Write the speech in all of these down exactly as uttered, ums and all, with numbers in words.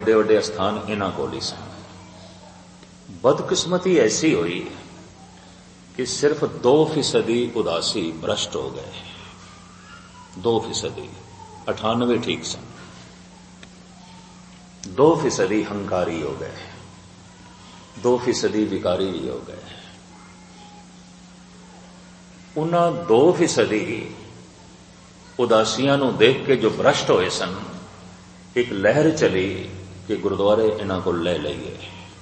बड़े बड़े स्थान इन्हां कोल ही सन। बदकिस्मती ऐसी हुई कि सिर्फ दो फीसदी उदासी भ्रष्ट हो गए। दो फीसदी अठानवे ठीक सन, दो फीसदी हंकारी हो गए, दो फीसदी विकारी भी हो गए। उन्हां दो फीसदी उदासियां नूं देख के जो भ्रष्ट होए सन, एक लहर चली कि गुरुद्वारे इन्हां को ले लईए।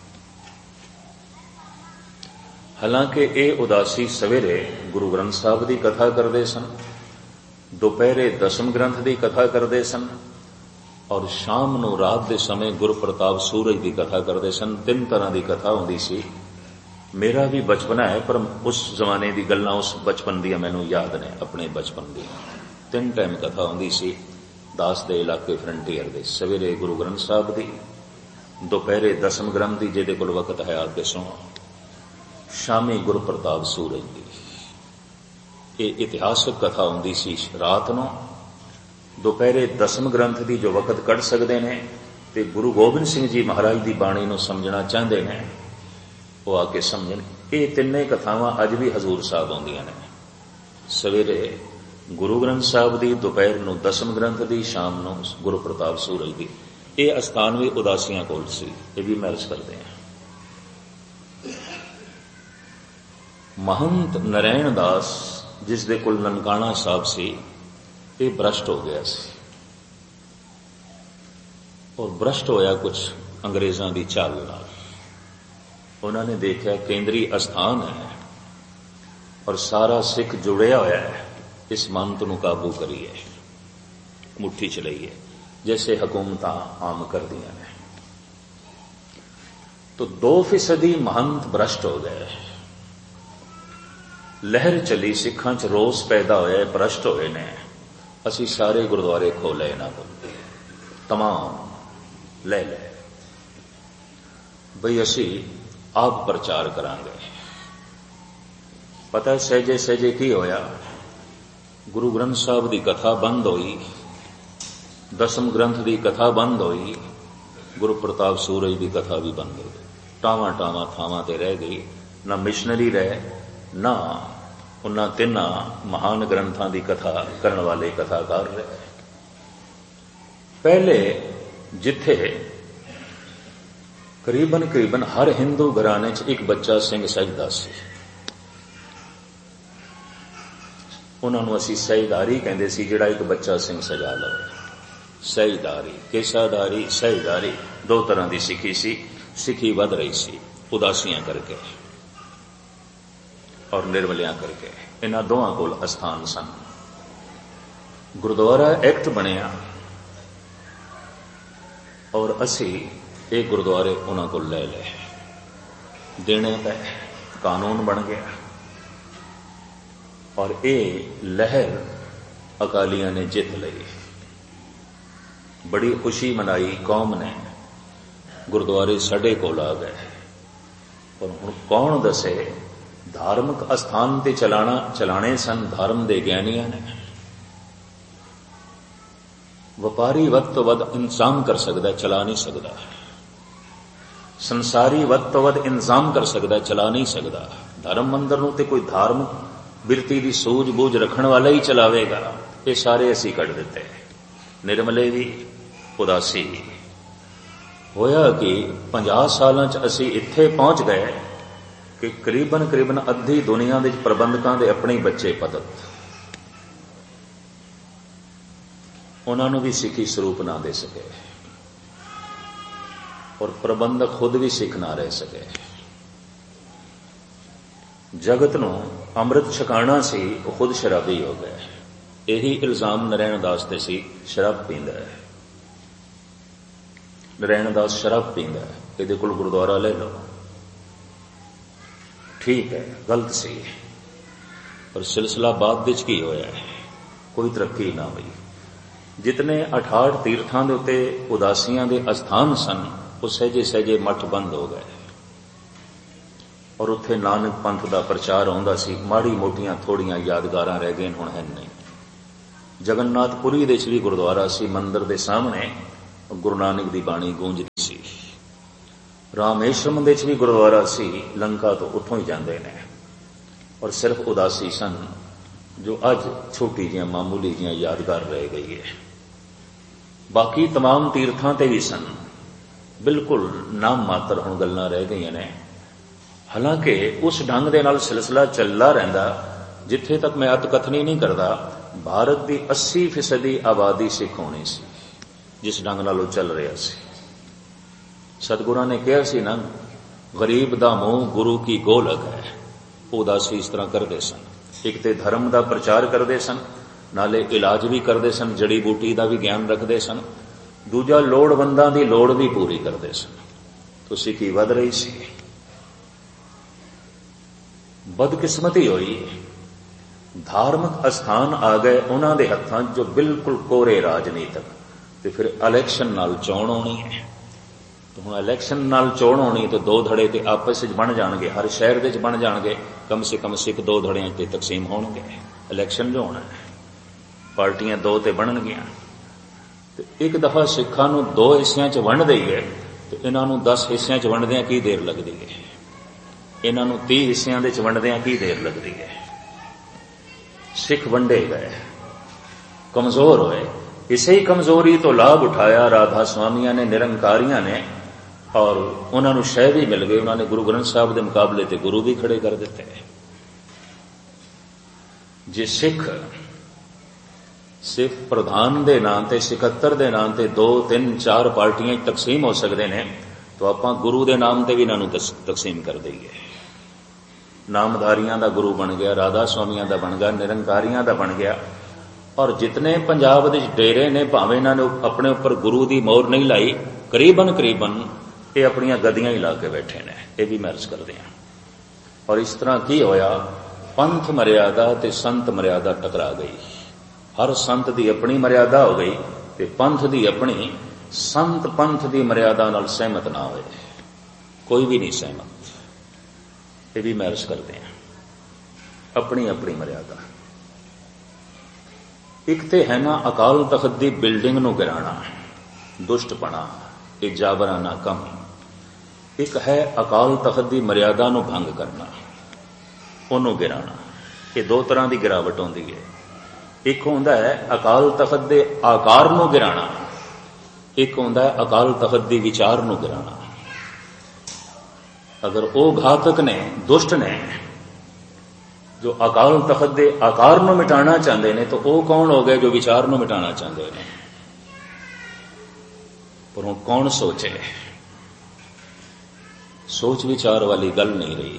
हालांकि ये उदासी सवेरे गुरु ग्रंथ साहब की कथा करते सन, दोपहरे दसम ग्रंथ की कथा करते सन और शाम नूं रात के समय गुरु प्रताप सूरज की कथा करते सन। तीन तरह की कथा होंदी सी। मेरा भी बचपना है, पर उस जमाने की गल्लां उस बचपन दी मैनूं याद ने, अपने बचपन दी। तीन टाइम कथा होंदी सी दास दे इलाके फ्रंटियर दे। सवेरे गुरु ग्रंथ साहब की, दोपहरे दसम ग्रंथ की जिहदे कोल वक्त है आके सुनो, शामी गुरु प्रताप सूरज की। ये इतिहासक कथा होंदी सी रात नूं। दोपहरे दसम ग्रंथ की जो वक्त कढ़ सकते हैं ते गुरु गोबिंद सिंह जी महाराज की बाणी नूं समझना चाहते हैं, वो आके समझन। ये तिन्ने कथावां अज भी हजूर साहब आउंदियां ने। सवेरे गुरु ग्रंथ साहब की, दोपहर नूं दसम ग्रंथ की, शाम नूं गुरु प्रताप सूरज की। ये अस्थान भी उदासियां कोल सी, ये भी महर्ज करते हैं। महंत नारायण दास जिस दे कोल ननकाना साहब सी, ये भ्रष्ट हो गया सी और भ्रष्ट होया कुछ अंग्रेजों की चाल नाल। उन्होंने देखा केंद्री अस्थान है और सारा सिख जुड़िया होया है, इस मंत नूं काबू करिए, मुट्ठी च लईए, जैसे हुकूमत आम कर दियां ने। तो दो फीसदी महंत भ्रष्ट हो गए। लहर चली, सिखां च रोस पैदा होया, भ्रष्ट होए ने। असी सारे गुरुद्वारे खोले इन्हां को, तमाम ले ले बई असी आप प्रचार करांगे। पता सहजे सहजे की होया, गुरु ग्रंथ साहब की कथा बंद हुई, दसम ग्रंथ की कथा बंद हुई, गुरु प्रताप सूरज की कथा भी बंद हो गई। टावां टावां थावां ते रह गई, ना मिशनरी रहे, ना उन्हां तिन्हां महान ग्रंथां की कथा करने वाले कथाकार रहे। पहले जिथे करीबन करीबन हर हिंदू घराने च एक बच्चा सिंह सजदा सी, उन्हां नूं असीं सहीदारी कहंदे सी, जिहड़ा एक बच्चा सिंह सजा लवे। सहीदारी, केसादारी, सहीदारी, दो तरह की सिखी सी। सिखी वध रही सी उदासियां करके और निर्मलियां करके। इन्हां दोहां कोल अस्थान सन। गुरुद्वारा एक्ट बनिया और असी ये गुरुद्वारे उन्हां कोल ले ले देने पे कानून बन गया और ये लहर अकालियां ने जित लई। बड़ी खुशी मनाई कौम ने, गुरुद्वारे साडे कोल आ गए। और हुण कौन दसे, धार्मिक अस्थान ते चलाना चलाने सन धर्म दे ज्ञानियां ने। व्यापारी वध तो वध इंतजाम कर सकदा, चला नहीं सकदा। संसारी वध तो वध इंतजाम कर सकदा, चला नहीं सकदा। धर्म मंदिर नूं ते कोई धार्मिक बिरती की सूझबूझ रखने वाला ही चलावेगा। ये सारे असी कढ़ दिते, निर्मले भी, उदासी भी। होया कि पचास सालां च असी इत्थे पहुंच गए कि करीबन करीबन अद्धी दुनिया दे प्रबंधकां दे अपने ही बच्चे पदत, उन्हां नूं भी सिखी स्वरूप ना दे सके और प्रबंधक खुद भी सिख ना रह सके। जगत नूं अमृत छकाना सी, वो खुद शराबी हो गए। यही इल्जाम नारायण दास ते सी, शराब पींदा है। नारायण दास शराब पींदा है, इहदे कोल गुरुद्वारा ले लो। ठीक है, गलत सी, पर सिलसिला बाद विच की होया है, कोई तरक्की ना हुई। जितने अठाठ तीर्थां दे उत्ते उदासियां दे अस्थान सन, वो सहजे सहजे मठ बंद हो गए और उत्थे नानक पंथ दा प्रचार होंदा सी। माड़ी मोटियां थोड़ियां यादगारां रह गईन, हुण है नहीं। जगन्नाथपुरी दे च भी गुरुद्वारा सी, मंदिर दे सामने गुरु नानक दी बाणी गूंजदी ਰਾਮੇਸ਼ਰਮ ਦੇ ਵਿੱਚ ਵੀ ਗੁਰਦੁਆਰਾ ਸੀ, ਲੰਕਾ ਤੋਂ ਉੱਥੋਂ ਹੀ ਜਾਂਦੇ ਨੇ। ਔਰ ਸਿਰਫ ਉਦਾਸੀ ਸਨ ਜੋ ਅੱਜ ਛੋਟੀ ਜਿਹੀਆਂ ਮਾਮੂਲੀ ਜਿਹੀਆਂ ਯਾਦਗਾਰ ਰਹਿ ਗਈ ਹੈ। ਬਾਕੀ तमाम ਤੀਰਥਾਂ ਤੇ ਵੀ ਸਨ, ਬਿਲਕੁਲ ਨਾਮ ਮਾਤਰ ਹੁਣ ਗੱਲਾਂ ਰਹਿ ਗਈਆਂ ਨੇ। ਹਾਲਾਂਕਿ ਉਸ ਢੰਗ ਦੇ ਨਾਲ ਸਿਲਸਿਲਾ ਚੱਲਦਾ ਰਹਿੰਦਾ। ਜਿੱਥੇ ਤੱਕ ਮੈਂ ਅਤ ਕਥਨੀ ਨਹੀਂ ਕਰਦਾ, ਭਾਰਤ ਦੀ अस्सी ਫੀਸਦੀ ਆਬਾਦੀ ਸਿੱਖ ਹੋਣੀ ਸੀ ਜਿਸ ਢੰਗ ਨਾਲ ਉਹ ਚੱਲ ਰਿਹਾ ਸੀ। ਸਤਿਗੁਰਾਂ ਨੇ ਕਿਹਾ ਸੀ ਨਾ, ਗਰੀਬ ਦਾ ਮੂੰਹ ਗੁਰੂ ਕੀ ਗੋਲਕ ਹੈ। ਉਦਾਸੀ ਇਸ ਤਰ੍ਹਾਂ ਕਰਦੇ ਸਨ। ਇੱਕ ਤੇ ਧਰਮ ਦਾ ਪ੍ਰਚਾਰ ਕਰਦੇ ਸਨ, ਨਾਲੇ ਇਲਾਜ ਵੀ ਕਰਦੇ ਸਨ, ਜੜੀ ਬੂਟੀ ਦਾ ਵੀ ਗਿਆਨ ਰੱਖਦੇ ਸਨ। ਦੂਜਾ ਲੋੜਵੰਦਾਂ ਦੀ ਲੋੜ ਵੀ ਪੂਰੀ ਕਰਦੇ ਸਨ। ਤੁਸੀਂ ਕੀ ਵੱਧ ਰਹੀ ਸੀ। ਬਦਕਿਸਮਤੀ ਹੋਈ, ਧਾਰਮਿਕ ਅਸਥਾਨ ਆ ਗਏ ਉਹਨਾਂ ਦੇ ਹੱਥਾਂ ਜੋ ਬਿਲਕੁਲ ਕੋਰੇ ਰਾਜਨੀਤਿਕ, ਤੇ ਫਿਰ ਇਲੈਕਸ਼ਨ ਨਾਲ ਚੋਣ ਆਉਣੀ ਹੈ। ਤੇ ਹੁਣ ਇਲੈਕਸ਼ਨ ਨਾਲ ਚੋਣ ਆਉਣੀ ਤੇ ਦੋ ਧੜੇ ਤੇ ਆਪਸ ਵਿੱਚ ਬਣ ਜਾਣਗੇ, ਹਰ ਸ਼ਹਿਰ ਦੇ ਵਿੱਚ ਬਣ ਜਾਣਗੇ। ਕਮ ਸੇ ਕਮ ਸਿੱਖ ਦੋ ਧੜਿਆਂ ਤੇ ਤਕਸੀਮ ਹੋਣਗੇ। ਇਲੈਕਸ਼ਨ ਜੋ ਹੋਣਾ ਹੈ, ਪਾਰਟੀਆਂ ਦੋ ਤੇ ਬਣਨਗੀਆਂ। ਤੇ ਇੱਕ ਦਫਾ ਸਿੱਖਾਂ ਨੂੰ ਦੋ ਹਿੱਸਿਆਂ ਚ ਵੰਡ ਦਈਏ ਤੇ ਇਹਨਾਂ ਨੂੰ ਦਸ ਹਿੱਸਿਆਂ ਚ ਵੰਡਦਿਆਂ ਕੀ ਦੇਰ ਲੱਗਦੀ ਹੈ, ਇਹਨਾਂ ਨੂੰ ਤੀਹ ਹਿੱਸਿਆਂ ਦੇ ਚ ਵੰਡਦਿਆਂ ਕੀ ਦੇਰ ਲੱਗਦੀ ਹੈ। ਸਿੱਖ ਵੰਡੇ ਗਏ, ਕਮਜ਼ੋਰ ਹੋਏ। ਇਸੇ ਹੀ ਕਮਜ਼ੋਰੀ ਤੋਂ ਲਾਭ ਉਠਾਇਆ ਰਾਧਾ ਸਵਾਮੀਆਂ ਨੇ, ਨਿਰੰਕਾਰੀਆਂ ਨੇ, ਔਰ ਉਹਨਾਂ ਨੂੰ ਸ਼ਹਿ ਵੀ ਮਿਲ ਗਏ। ਉਹਨਾਂ ਨੇ ਗੁਰੂ ਗ੍ਰੰਥ ਸਾਹਿਬ ਦੇ ਮੁਕਾਬਲੇ ਤੇ ਗੁਰੂ ਵੀ ਖੜੇ ਕਰ ਦਿੱਤੇ। ਜੇ ਸਿੱਖ ਸਿਰਫ ਪ੍ਰਧਾਨ ਦੇ ਨਾਂ ਤੇ, ਸਿਕੱਤਰ ਦੇ ਨਾਂ ਤੇ ਦੋ ਤਿੰਨ ਚਾਰ ਪਾਰਟੀਆਂ ਤਕਸੀਮ ਹੋ ਸਕਦੇ ਨੇ, ਤਾਂ ਆਪਾਂ ਗੁਰੂ ਦੇ ਨਾਮ ਤੇ ਵੀ ਇਹਨਾਂ ਨੂੰ ਤਕਸੀਮ ਕਰ ਦਈਏ। ਨਾਮਧਾਰੀਆਂ ਦਾ ਗੁਰੂ ਬਣ ਗਿਆ, ਰਾਧਾ ਸਵਾਮੀਆਂ ਦਾ ਬਣ ਗਿਆ, ਨਿਰੰਕਾਰੀਆਂ ਦਾ ਬਣ ਗਿਆ। ਔਰ ਜਿਤਨੇ ਪੰਜਾਬ ਦੇ ਡੇਰੇ ਨੇ, ਭਾਵੇਂ ਇਹਨਾਂ ਨੇ ਆਪਣੇ ਉੱਪਰ ਗੁਰੂ ਦੀ ਮੋਹਰ ਨਹੀਂ ਲਾਈ, ਕਰੀਬਨ ਕਰੀਬਨ ਇਹ ਆਪਣੀਆਂ ਗਦੀਆਂ ਹੀ ਲਾ ਕੇ ਬੈਠੇ ਨੇ। ਇਹ ਵੀ ਮੈਂ ਅਰਜ਼ ਕਰਦੇ ਹਾਂ। ਔਰ ਇਸ ਤਰ੍ਹਾਂ ਕੀ ਹੋਇਆ, ਪੰਥ ਮਰਿਆਦਾ ਤੇ ਸੰਤ ਮਰਿਆਦਾ ਟਕਰਾ ਗਈ। ਹਰ ਸੰਤ ਦੀ ਆਪਣੀ ਮਰਿਆਦਾ ਹੋ ਗਈ ਤੇ ਪੰਥ ਦੀ ਆਪਣੀ। ਸੰਤ ਪੰਥ ਦੀ ਮਰਿਆਦਾ ਨਾਲ ਸਹਿਮਤ ਨਾ ਹੋਏ, ਕੋਈ ਵੀ ਨਹੀਂ ਸਹਿਮਤ। ਇਹ ਵੀ ਮੈਂ ਅਰਜ਼ ਕਰਦੇ ਹਾਂ। ਆਪਣੀ ਆਪਣੀ ਮਰਿਆਦਾ। ਇੱਕ ਤੇ ਹੈ ਨਾ ਅਕਾਲ ਤਖਤ ਦੀ ਬਿਲਡਿੰਗ ਨੂੰ ਗਿਰਾਣਾ, ਦੁਸ਼ਟਪਣਾ, ਇਹ ਜਾਬਰਾਨਾ ਕੰਮ। ਇੱਕ ਹੈ ਅਕਾਲ ਤਖਤ ਦੀ ਮਰਿਆਦਾ ਨੂੰ ਭੰਗ ਕਰਨਾ, ਉਹਨੂੰ ਗਿਰਾਣਾ। ਇਹ ਦੋ ਤਰ੍ਹਾਂ ਦੀ ਗਿਰਾਵਟ ਹੁੰਦੀ ਹੈ। ਇੱਕ ਹੁੰਦਾ ਹੈ ਅਕਾਲ ਤਖਤ ਦੇ ਆਕਾਰ ਨੂੰ ਗਿਰਾਣਾ, ਇੱਕ ਹੁੰਦਾ ਹੈ ਅਕਾਲ ਤਖਤ ਦੀ ਵਿਚਾਰ ਨੂੰ ਗਿਰਾਣਾ। ਅਗਰ ਉਹ ਘਾਤਕ ਨੇ, ਦੁਸ਼ਟ ਨੇ, ਜੋ ਅਕਾਲ ਤਖਤ ਦੇ ਆਕਾਰ ਨੂੰ ਮਿਟਾਣਾ ਚਾਹੁੰਦੇ ਨੇ, ਤਾਂ ਉਹ ਕੌਣ ਹੋ ਗਏ ਜੋ ਵਿਚਾਰ ਨੂੰ ਮਿਟਾਣਾ ਚਾਹੁੰਦੇ ਨੇ। ਪਰ ਹੁਣ ਕੌਣ ਸੋਚੇ, ਸੋਚ ਵਿਚਾਰ ਵਾਲੀ ਗੱਲ ਨਹੀਂ ਰਹੀ।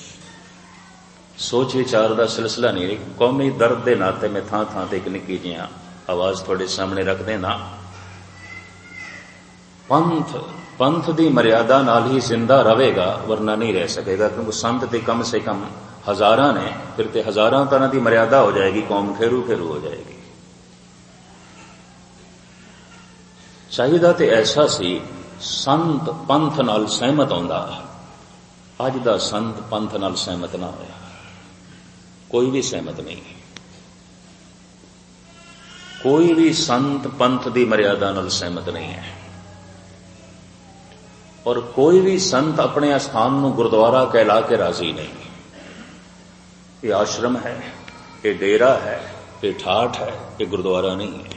ਸੋਚ ਵਿਚਾਰ ਦਾ ਸਿਲਸਿਲਾ ਨਹੀਂ ਰਹੀ। ਕੌਮੀ ਦਰਦ ਦੇ ਨਾਤੇ ਮੈਂ ਥਾਂ ਥਾਂ ਤੇ ਇੱਕ ਨਿੱਕੀ ਜਿਹੀ ਆਵਾਜ਼ ਤੁਹਾਡੇ ਸਾਹਮਣੇ ਰੱਖ ਦੇਣਾ। ਪੰਥ ਪੰਥ ਦੀ ਮਰਿਆਦਾ ਨਾਲ ਹੀ ਜ਼ਿੰਦਾ ਰਹੇਗਾ, ਵਰਨਾ ਨਹੀਂ ਰਹਿ ਸਕੇਗਾ। ਕਿਉਂਕਿ ਸੰਤ ਤੇ ਕਮ ਸੇ ਕਮ ਹਜ਼ਾਰਾਂ ਨੇ, ਫਿਰ ਤੇ ਹਜ਼ਾਰਾਂ ਤਰ੍ਹਾਂ ਦੀ ਮਰਿਆਦਾ ਹੋ ਜਾਏਗੀ, ਕੌਮ ਫੇਰੂ ਫੇਰੂ ਹੋ ਜਾਏਗੀ। ਚਾਹੀਦਾ ਤੇ ਐਸਾ ਸੀ, ਸੰਤ ਪੰਥ ਨਾਲ ਸਹਿਮਤ ਹੁੰਦਾ। ਅੱਜ ਦਾ ਸੰਤ ਪੰਥ ਨਾਲ ਸਹਿਮਤ ਨਾ ਹੋਇਆ, ਕੋਈ ਵੀ ਸਹਿਮਤ ਨਹੀਂ। ਕੋਈ ਵੀ ਸੰਤ ਪੰਥ ਦੀ ਮਰਿਆਦਾ ਨਾਲ ਸਹਿਮਤ ਨਹੀਂ ਹੈ। ਔਰ ਕੋਈ ਵੀ ਸੰਤ ਆਪਣੇ ਅਸਥਾਨ ਨੂੰ ਗੁਰਦੁਆਰਾ ਕਹਿਲਾ ਕੇ ਰਾਜ਼ੀ ਨਹੀਂ। ਇਹ ਆਸ਼ਰਮ ਹੈ, ਇਹ ਡੇਰਾ ਹੈ, ਇਹ ਠਾਠ ਹੈ, ਇਹ ਗੁਰਦੁਆਰਾ ਨਹੀਂ ਹੈ।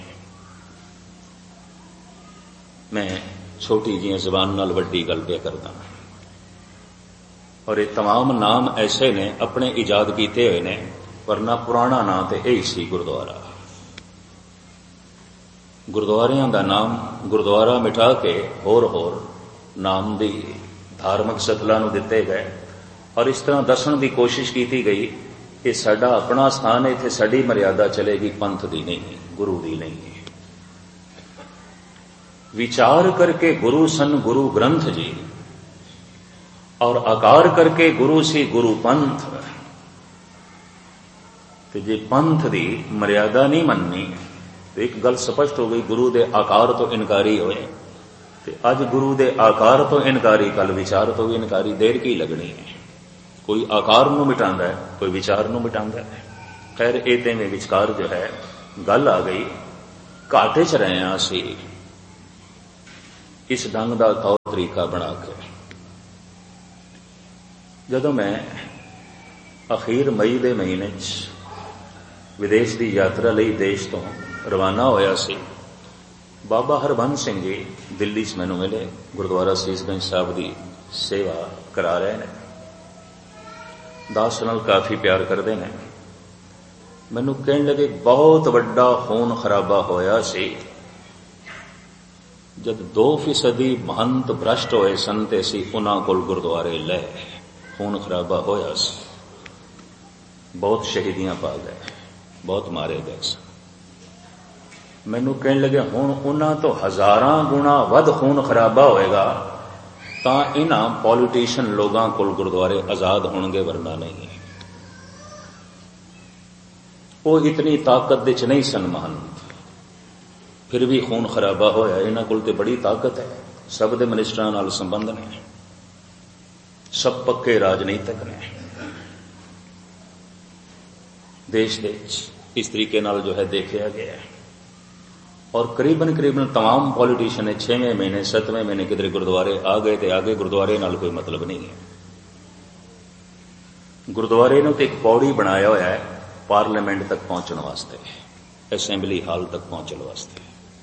ਮੈਂ ਛੋਟੀ ਜਿਹੀ ਜ਼ਬਾਨ ਨਾਲ ਵੱਡੀ ਗੱਲ ਪਿਆ ਕਰਦਾ। ਔਰ ਇਹ तमाम ਨਾਮ ਐਸੇ ਨੇ ਆਪਣੇ ਇਜਾਦ ਕੀਤੇ ਹੋਏ ਨੇ, ਵਰਨਾ ਪੁਰਾਣਾ ਨਾਂ ਤੇ ਇਹੀ ਸੀ ਗੁਰਦੁਆਰਾ। ਗੁਰਦੁਆਰਿਆਂ ਦਾ ਨਾਮ ਗੁਰਦੁਆਰਾ ਮਿਟਾ ਕੇ ਹੋਰ ਹੋਰ ਨਾਮ ਦੀ ਧਾਰਮਿਕ ਸਤਲਾ ਨੂੰ ਦਿੱਤੇ ਗਏ। ਔਰ ਇਸ ਤਰ੍ਹਾਂ ਦੱਸਣ ਦੀ ਕੋਸ਼ਿਸ਼ ਕੀਤੀ ਗਈ ਕਿ ਸਾਡਾ ਆਪਣਾ ਸਥਾਨ ਹੈ, ਇੱਥੇ ਸਾਡੀ ਮਰਿਆਦਾ ਚਲੇਗੀ, ਪੰਥ ਦੀ ਨਹੀਂ, ਗੁਰੂ ਦੀ ਨਹੀਂ। ਵਿਚਾਰ ਕਰਕੇ ਗੁਰੂ ਸਨ ਗੁਰੂ ਗ੍ਰੰਥ ਜੀ, ਔਰ ਆਕਾਰ ਕਰਕੇ ਗੁਰੂ ਸੀ ਗੁਰੂ ਪੰਥ। ਤੇ ਜੇ ਪੰਥ ਦੀ ਮਰਿਆਦਾ ਨਹੀਂ ਮੰਨਣੀ ਤੇ ਇੱਕ ਗੱਲ ਸਪਸ਼ਟ ਹੋ ਗਈ, ਗੁਰੂ ਦੇ ਆਕਾਰ ਤੋਂ ਇਨਕਾਰੀ ਹੋਏ। ਤੇ ਅੱਜ ਗੁਰੂ ਦੇ ਆਕਾਰ ਤੋਂ ਇਨਕਾਰੀ, ਕੱਲ ਵਿਚਾਰ ਤੋਂ ਵੀ ਇਨਕਾਰੀ। ਦੇਰ ਕੀ ਲੱਗਣੀ ਹੈ। ਕੋਈ ਆਕਾਰ ਨੂੰ ਮਿਟਾਉਂਦਾ ਹੈ, ਕੋਈ ਵਿਚਾਰ ਨੂੰ ਮਿਟਾਉਂਦਾ ਹੈ। ਖੈਰ ਇਹ ਤੇ में ਵਿਚਕਾਰ ਜੋ ਹੈ ਗੱਲ ਆ ਗਈ। ਘਾਟੇ 'ਚ ਰਹੇ ਹਾਂ ਅਸੀਂ ਇਸ ਢੰਗ ਦਾ ਤੌਰ ਤਰੀਕਾ ਬਣਾ ਕੇ। ਜਦੋਂ ਮੈਂ ਅਖੀਰ ਮਈ ਦੇ ਮਹੀਨੇ 'ਚ ਵਿਦੇਸ਼ ਦੀ ਯਾਤਰਾ ਲਈ ਦੇਸ਼ ਤੋਂ ਰਵਾਨਾ ਹੋਇਆ ਸੀ, ਬਾਬਾ ਹਰਬੰਸ ਸਿੰਘ ਜੀ ਦਿੱਲੀ 'ਚ ਮੈਨੂੰ ਮਿਲੇ। ਗੁਰਦੁਆਰਾ ਸੀਸਗੰਜ ਸਾਹਿਬ ਦੀ ਸੇਵਾ ਕਰਾ ਰਹੇ ਨੇ, ਦਾਸ ਨਾਲ ਕਾਫੀ ਪਿਆਰ ਕਰਦੇ ਨੇ। ਮੈਨੂੰ ਕਹਿਣ ਲੱਗੇ ਬਹੁਤ ਵੱਡਾ ਖੂਨ ਖਰਾਬਾ ਹੋਇਆ ਸੀ ਜਦ ਦੋ ਫੀਸਦੀ ਮਹੰਤ ਭ੍ਰਸ਼ਟ ਹੋਏ ਸਨ ਤੇ ਅਸੀਂ ਉਹਨਾਂ ਕੋਲ ਗੁਰਦੁਆਰੇ ਲੈ। ਖੂਨ ਖਰਾਬਾ ਹੋਇਆ ਸੀ, ਬਹੁਤ ਸ਼ਹੀਦੀਆਂ ਪਾ ਗਏ, ਬਹੁਤ ਮਾਰੇ ਗਏ ਸਨ। ਮੈਨੂੰ ਕਹਿਣ ਲੱਗੇ ਹੁਣ ਉਹਨਾਂ ਤੋਂ ਹਜ਼ਾਰਾਂ ਗੁਣਾ ਵੱਧ ਖੂਨ ਖਰਾਬਾ ਹੋਏਗਾ ਤਾਂ ਇਹਨਾਂ ਪੋਲੀਟੀਸ਼ੀਅਨ ਲੋਕਾਂ ਕੋਲ ਗੁਰਦੁਆਰੇ ਆਜ਼ਾਦ ਹੋਣਗੇ, ਵਰਨਾ ਨਹੀਂ। ਉਹ ਇਤਨੀ ਤਾਕਤ ਦੇ ਚ ਨਹੀਂ ਸਨ ਮਹੰਤ, ਫਿਰ ਵੀ ਖੂਨ ਖਰਾਬਾ ਹੋਇਆ। ਇਹਨਾਂ ਕੋਲ ਤੇ ਬੜੀ ਤਾਕਤ ਹੈ, ਸਭ ਦੇ ਮਿਨਿਸਟਰਾਂ ਨਾਲ ਸੰਬੰਧ ਨੇ, ਸਭ ਪੱਕੇ ਰਾਜਨੀਤਿਕ ਨੇ। ਦੇਸ਼ ਦੇ ਇਸ ਤਰੀਕੇ ਨਾਲ ਜੋ ਹੈ ਦੇਖਿਆ ਗਿਆ ਹੈ। ਔਰ ਕਰੀਬਨ ਕਰੀਬਨ तमाम ਪੋਲੀਟੀਸ਼ੀਅਨ ਨੇ ਛੇਵੇਂ ਮਹੀਨੇ ਸੱਤਵੇਂ ਮਹੀਨੇ ਕਿਧਰੇ ਗੁਰਦੁਆਰੇ ਆ ਗਏ ਤੇ ਆਗੇ ਗੁਰਦੁਆਰੇ ਨਾਲ ਕੋਈ ਮਤਲਬ ਨਹੀਂ ਹੈ। ਗੁਰਦੁਆਰੇ ਨੂੰ ਤੇ ਇੱਕ ਪੌੜੀ ਬਣਾਇਆ ਹੋਇਆ ਹੈ ਪਾਰਲੀਮੈਂਟ ਤੱਕ ਪਹੁੰਚਣ ਵਾਸਤੇ, ਅਸੈਂਬਲੀ ਹਾਲ ਤੱਕ ਪਹੁੰਚਣ ਵਾਸਤੇ,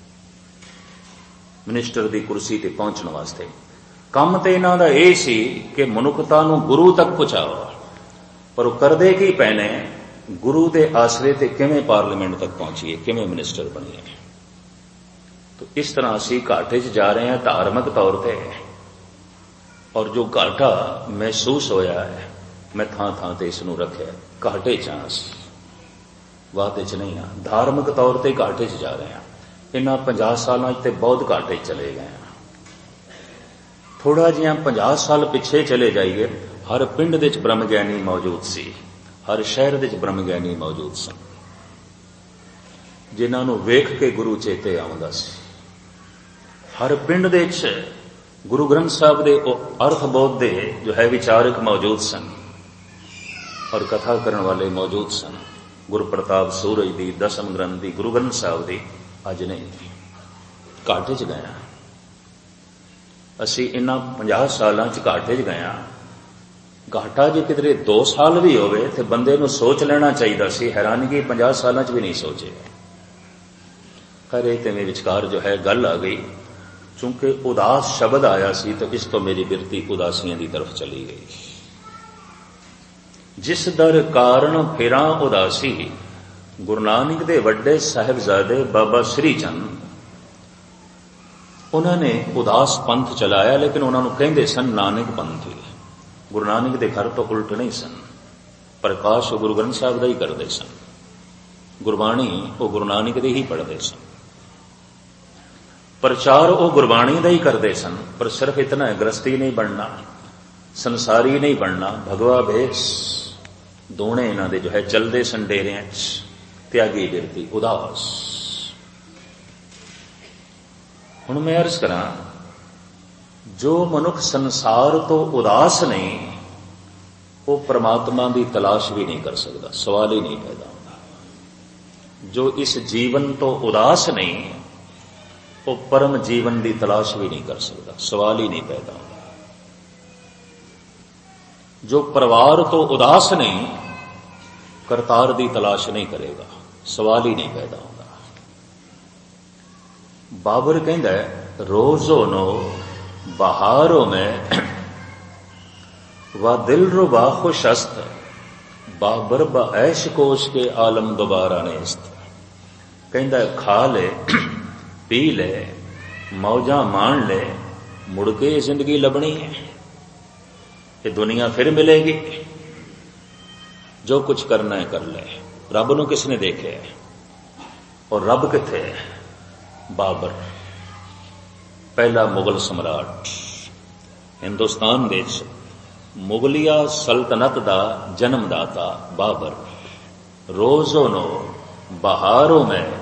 ਮਿਨਿਸਟਰ ਦੀ ਕੁਰਸੀ ਤੇ ਪਹੁੰਚਣ ਵਾਸਤੇ। ਕੰਮ ਤੇ ਇਹਨਾਂ ਦਾ ਇਹ ਸੀ ਕਿ ਮਨੁੱਖਤਾ ਨੂੰ ਗੁਰੂ ਤੱਕ ਪਹੁੰਚਾਓ, ਪਰ ਉਹ ਕਰਦੇ ਕੀ ਪਏ ਨੇ, ਗੁਰੂ ਦੇ ਆਸਰੇ ਤੇ ਕਿਵੇਂ ਪਾਰਲੀਮੈਂਟ ਤੱਕ ਪਹੁੰਚੀਏ, ਕਿਵੇਂ ਮਿਨਿਸਟਰ ਬਣੀਏ। तो इस तरह असी घाटे च जा रहे हैं धार्मिक तौर पर, और जो घाटा महसूस होया है मैं थां थां ते इसनूं रखिया, घाटे च हां, वादे च नहीं हाँ, धार्मिक तौर पर घाटे च जा रहे हैं। इन्हां पचास सालां च बहुत घाटे चले गए हैं। थोड़ा जिहा पचास साल पिछे चले जाइए, हर पिंड दे च ब्रह्म ज्ञानी मौजूद सी, हर शहर दे च ब्रह्म ज्ञानी मौजूद सन, जिन्हां नूं वेख के गुरु चेते आउंदा सी। हर पिंड दे च गुरु ग्रंथ साहब दे अर्थ बोध दे जो है विचारक मौजूद सन और कथा करन वाले मौजूद सन। गुरु प्रताप सूरज दी, दसम ग्रंथ दी, गुरु ग्रंथ साहब दी अज नहीं, घाटे च गया। असी इन्हां पचास सालां च घाटे च गया। घाटा जे किधरे दो साल भी होवे ते बंदे नूं सोच लेना चाहिए सी, हैरानगी पचास सालां च भी नहीं सोचे। खैर ते विचकार जो है गल आ गई, चूंकि उदास शब्द आया सी तो इस तो मेरी बिरती उदासियां की तरफ चली गई। जिस दर कारण फिरा उदासी, गुरु नानक दे वड्डे साहिबजादे बाबा श्री चंद, उन्होंने उदास पंथ चलाया, लेकिन उन्होंने कहते सन नानक पंथी। गुरु नानक दे घर तो उल्ट नहीं सन, प्रकाश वो गुरु ग्रंथ साहब का ही करते सन, गुरबाणी वो गुरु नानक दे ही पढ़ते सन, प्रचार वो गुरबाणी का ही करते सन। पर सिर्फ इतना है, गृहस्थी नहीं बनना, संसारी नहीं बनना, भगवा भेस दोने इन्हों दे जो है चलते सन डेरिया, त्यागी बिरती उदास। हुण मैं अर्ज करा, जो मनुख संसार तो उदास नहीं, वो परमात्मा की तलाश भी नहीं कर सकता, सवाल ही नहीं पैदा होता। जो इस जीवन तो उदास नहीं, वो परम जीवन की तलाश भी नहीं कर सकता, सवाल ही नहीं पैदा होता। जो परिवार तो उदास नहीं, करतार की तलाश नहीं करेगा, सवाल ही नहीं पैदा होता। बाबर कहता है, रोजो नो बहारों में व दिल रुबा खुशस्त, बाबर ब ऐश कोश के आलम दोबारा नेस्त। कहता है खा ले, पी ले, मौजा मान ले, मुड़ के जिंदगी लभनी है, ये दुनिया फिर मिलेगी। जो कुछ करना है कर ले। रब नूं किसने देखे है, और रब किथे है? बाबर, पहला मुगल सम्राट, हिंदुस्तान देश मुगलिया सल्तनत दा जन्मदाता बाबर। रोजो नो बहारों में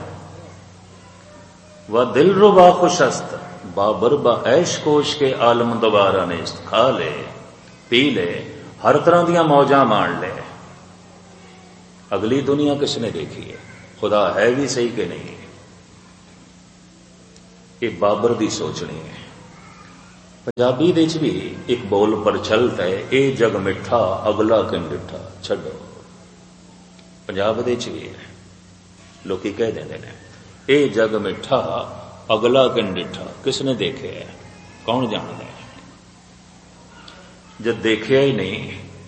व दिल रुबा खुशस्त, बाबर ब ऐश कोश के आलम दोबारा नेस्त। खा ले, पी ले, हर तरह दियां मौजा मान ले। अगली दुनिया किसने देखी है? खुदा है भी सही कि नहीं? ये बाबर दी सोचनी है। पंजाबी दे च भी एक बोल प्रचलित है, ए जग मिठा अगला किन डिठा। छड्डो, पंजाब दे च भी है, लोकी कह देंदे ने ए जग मिठा अगला किन डिठा। किसने देखे है, कौन जानता है? जब देखिया ही नहीं,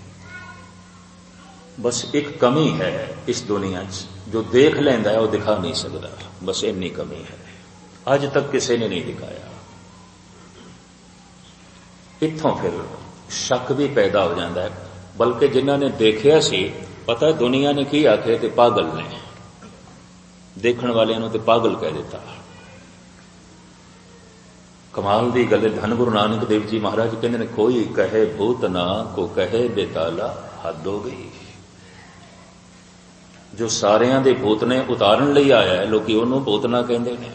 बस एक कमी है इस दुनिया च, जो देख लेंदा है वो दिखा नहीं सकता, बस इन्नी कमी है। अज तक किसी ने नहीं दिखाया। इत्थों फिर शक भी पैदा हो जाता है, बल्कि जिन्हों ने देखिया सी पता है दुनिया ने की आखे ते पागल ने, देखण वाले ते पागल कह दिता। कमाल दी गल, धन गुरु नानक देव जी महाराज कहते ने कोई कहे भूत ना को कहे बेताला, हद हो गई। जो सारियां दे भूत ने उतारन लई आया है, लोकी उन्होंने भूत ना कहते हैं।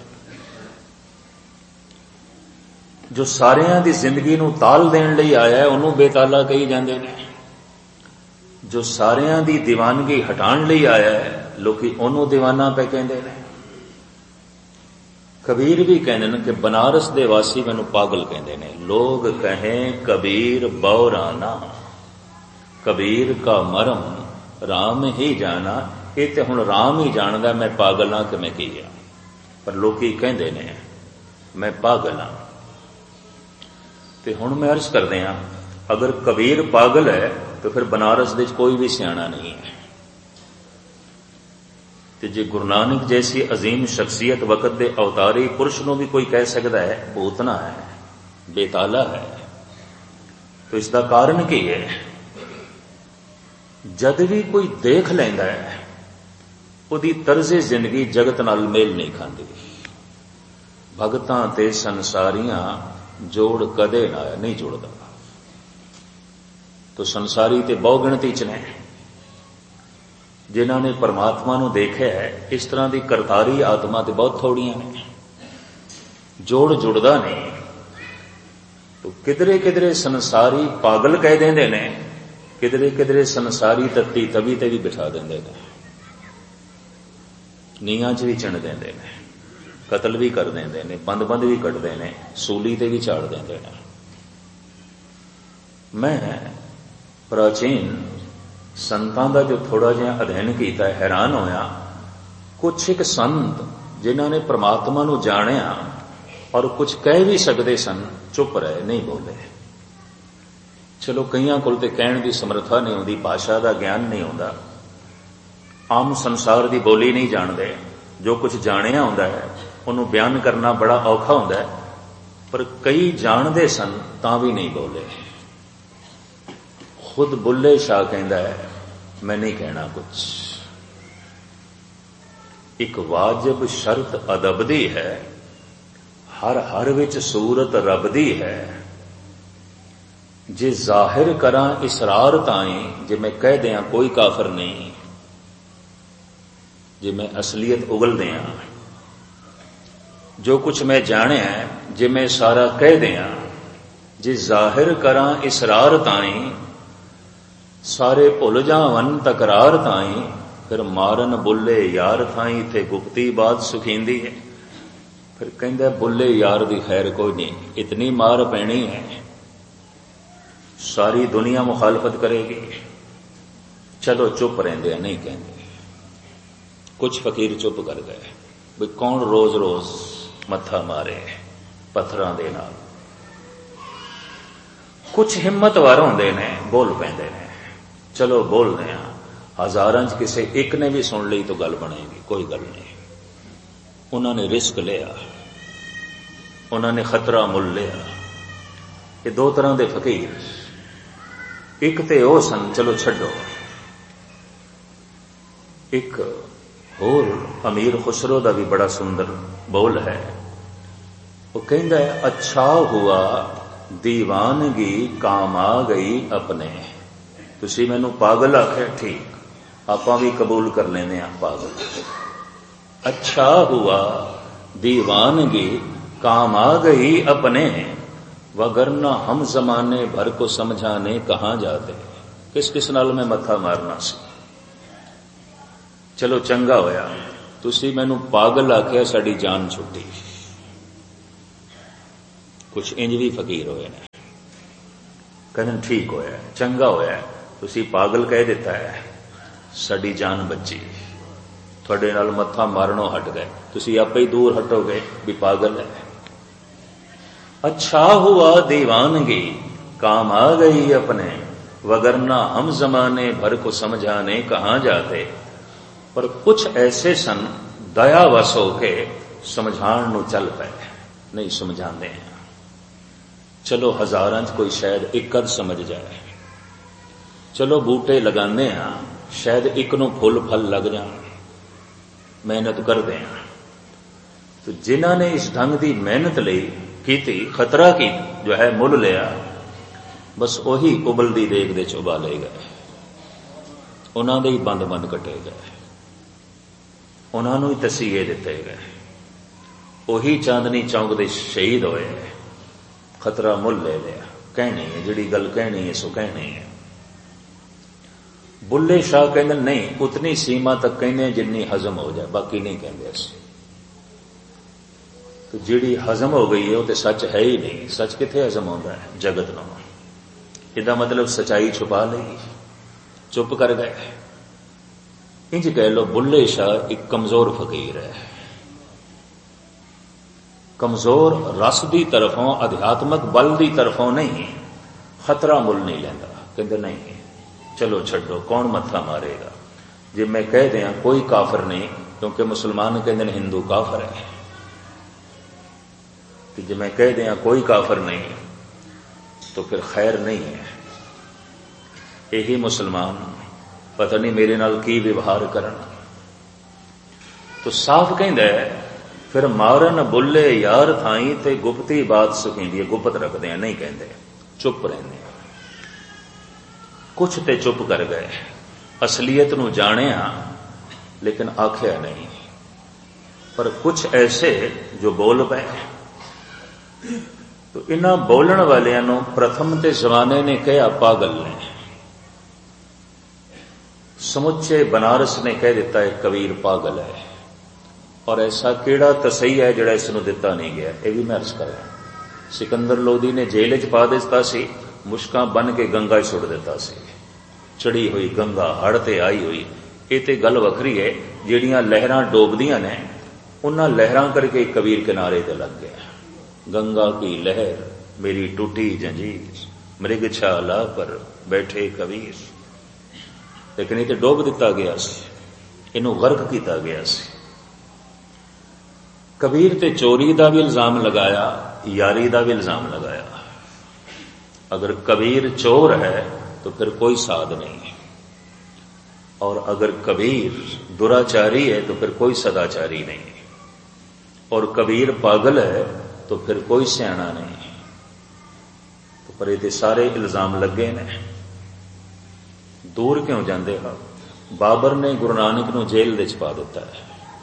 जो सारियां दी जिंदगी नूं ताल देण लई आया है, उन्होंने बेताला कही जाते हैं। जो सारियां दी दीवानगी हटाण लई आया है, लोकी उन्होंने दीवाना पे कहते हैं। कबीर भी कहते हैं कि बनारस दे वासी मैनू पागल कहते हैं। लोग कहें कबीर बौराना, कबीर का मरम राम ही जाना। ये तो हुण राम ही जानदा मैं पागल हाँ कि मैं की हाँ, पर लोकी कहते ने मैं पागल हाँ। तो हुण मैं अर्ज करदे हां, अगर कबीर पागल है तो फिर बनारस दे कोई भी सियाणा नहीं है। तो जे गुरु नानक जैसी अजीम शख्सियत वक़्त दे अवतारी पुरुष नूं भी कोई कह सकता है भूतना है, बेताला है, तो इसका कारण की है? जद भी कोई देख लैंदा है, उहदी तर्ज़े जिंदगी जगत नाल मेल नहीं खाती। भगतां ते संसारियां जोड़ कदे ना नहीं जुड़दा। तो संसारी ते बहु गिणती च ने, जिन्होंने परमात्मा नूं देखा है, इस तरह की करतारी आत्मा तो बहुत थोड़ियां ने, जोड़ जुड़दा नहीं। तो किधरे किधरे संसारी पागल कह देंदे ने, किधरे किधरे संसारी तत्ती तवी ते भी बिठा देंदे ने, नीहां च भी चिण देंदे ने, कतल भी कर देंदे ने, बंद बंद भी कटदे ने, सूली ते भी झाड़ देंदे ने। मैं प्राचीन संतां दा जो थोड़ा जिहा अध्ययन किया, हैरान होया। कुछ एक संत जिन्होंने परमात्मा नूं जाणिया और कुछ कह भी सकते सन, चुप रहे, नहीं बोले। चलो कईयां कोल ते कहण दी समर्था नहीं होंदी, भाषा का ज्ञान नहीं होंदा, आम संसार की बोली नहीं जानते। जो कुछ जाणिया होंदा है उन्होंने बयान करना बड़ा औखा होंदा है, पर कई जानते सन तां भी नहीं बोले। खुद बुल्ले शाह कहता है मैं नहीं कहना कुछ। एक वाजिब शर्त अदब दी है, हर हर विच सूरत रब दी है। जे जाहिर करा इसरार ताई, जे मैं कह दिया कोई काफर नहीं, जे मैं असलियत उगल दिया, जो कुछ मैं जाने है जे मैं सारा कह दिया, जे जाहिर करा इसरार ताई, सारे भुल जावन तकरार ताई, फिर मारन बुल्ले यार थाई, थे गुप्ती बात सुखींदी है। फिर कहंदा बुल्ले यार दी खैर कोई नहीं, इतनी मार पैनी है सारी दुनिया मुखालफत करेगी। चलो चुप रहंदे, नहीं कहंदे। कुछ फकीर चुप कर गए, भी कौन रोज रोज मत्था मारे पत्थरां दे नाल। कुछ हिम्मतवार होंदे ने, बोल पैंदे ने, चलो बोलते हैं। हजारां च किसी एक ने भी सुन ली तो गल बनेगी, कोई गल नहीं। उन्होंने रिस्क लिया, उन्होंने खतरा मुल लिया। ये दो तरह के फकीर, एक ते ओ सन, चलो छड्डो। एक होर अमीर खुसरो का भी बड़ा सुंदर बोल है। वो कहता है अच्छा हुआ दीवानगी काम आ गई अपने। तुसी मैनू पागल आखे, ठीक, आपां भी कबूल कर लेने पागल। अच्छा हुआ दीवानगी काम आ गई अपने, वगरना हम जमाने भर को समझाने कहाँ जाते। किस किस नाल मैं मत्था मारना सी। चलो चंगा होया तुसी मैनू पागल आख्या, साड़ी जान छुट्टी। कुछ इंज भी फकीर होए ने, कहते ठीक होया, चंगा होया, तुसी पागल कह दिता है, साडी जान बची, थोड़े नाल मत्था मारनों हट गए, तुसी आपे ही दूर हटोगे भी पागल है। अच्छा हुआ दीवानगी काम आ गई अपने, वगरना हम जमाने भर को समझाने कहाँ जाते। पर कुछ ऐसे सन दयावश होके समझाण नूं चल पे, नहीं समझाते हैं। चलो हजारां च कोई शायद एक अध समझ जाए, चलो बूटे लगाने हैं, शायद एक नूं फुल फल लग जाण, मेहनत करते हैं। तो जिन्हां ने इस ढंग की मेहनत लई कीती, खतरा की जो है मुल लिया, बस उही उबलदी देग दे उबाले गए, उन्हां दे ही बंद बंद कटे गए, उन्हां नूं ही तसीहे दिते गए, उही चांदनी चौक दे शहीद होए, खतरा मुल ले लिया। कहनी है जिहड़ी गल कहनी है सो कहनी है। बुल्ले शाह कहंदे नहीं, उतनी सीमा तक कहने जिन्नी हजम हो जाए, बाकी नहीं कहंदे असीं। तो जिहड़ी हजम हो गई है वो तो सच है ही नहीं, सच किथे हजम होंदा है जगत नूं। इहदा मतलब सच्चाई छुपा लई, चुप कर गए। इंज कह लो बुल्ले शाह एक कमजोर फकीर है, कमजोर रस की तरफों, अध्यात्मक बल की तरफों नहीं, खतरा मुल नहीं लेंदा। कहते नहीं चलो छड्डो, कौन मत्था मारेगा। जे मैं कह दिया कोई काफिर नहीं, क्योंकि मुसलमान कहते हैं हिंदू काफिर है, कि जे मैं कह दिया कोई काफिर नहीं तो फिर खैर नहीं है। यही मुसलमान पता नहीं मेरे नाल की व्यवहार करन। तो साफ कहंदा है फिर मारन बुल्ले यार थाई ते गुप्ती बात सुखींदी, गुप्त रखते हैं, नहीं कहते, चुप रहते। कुछ ते चुप कर गए, असलियत नूं जाणिया लेकिन आख्या नहीं। पर कुछ ऐसे जो बोल पे, तो इन्हां बोलण वालियां नूं प्रथम ते जमाने ने कहा पागल ने, समुचे बनारस ने कह दिता है कबीर पागल है। और ऐसा केड़ा तसई है जिहड़ा इस नूं दिता नहीं गया, यह भी मैं अर्ज करा। सिकंदर लोधी ने जेल च पा दिता सी, मुश्कां बन के गंगा सुट दिता सी, चढ़ी हुई गंगा हड़ ते आई हुई। ये तो गल वखरी है, जिहड़ियां लहरां डोबदियां ने उन्हां लहरां करके कबीर किनारे ते लग गया। गंगा की लहर मेरी टूटी जंजीर, मृगशाला पर बैठे कबीर। लेकिन ये डोब दिता गया सी, इनू गर्क किया गया सी। कबीर ते चोरी का भी इल्जाम लगाया, यारी का भी इल्जाम लगाया। अगर कबीर चोर है तो फिर कोई साध नहीं है, और अगर कबीर दुराचारी है तो फिर कोई सदाचारी नहीं है, और कबीर पागल है तो फिर कोई सियाणा नहीं है। तो पर ये सारे इल्जाम लगे ने, दूर क्यों जाते हो। बाबर ने गुरु नानक नूं जेल दे पा दिता है,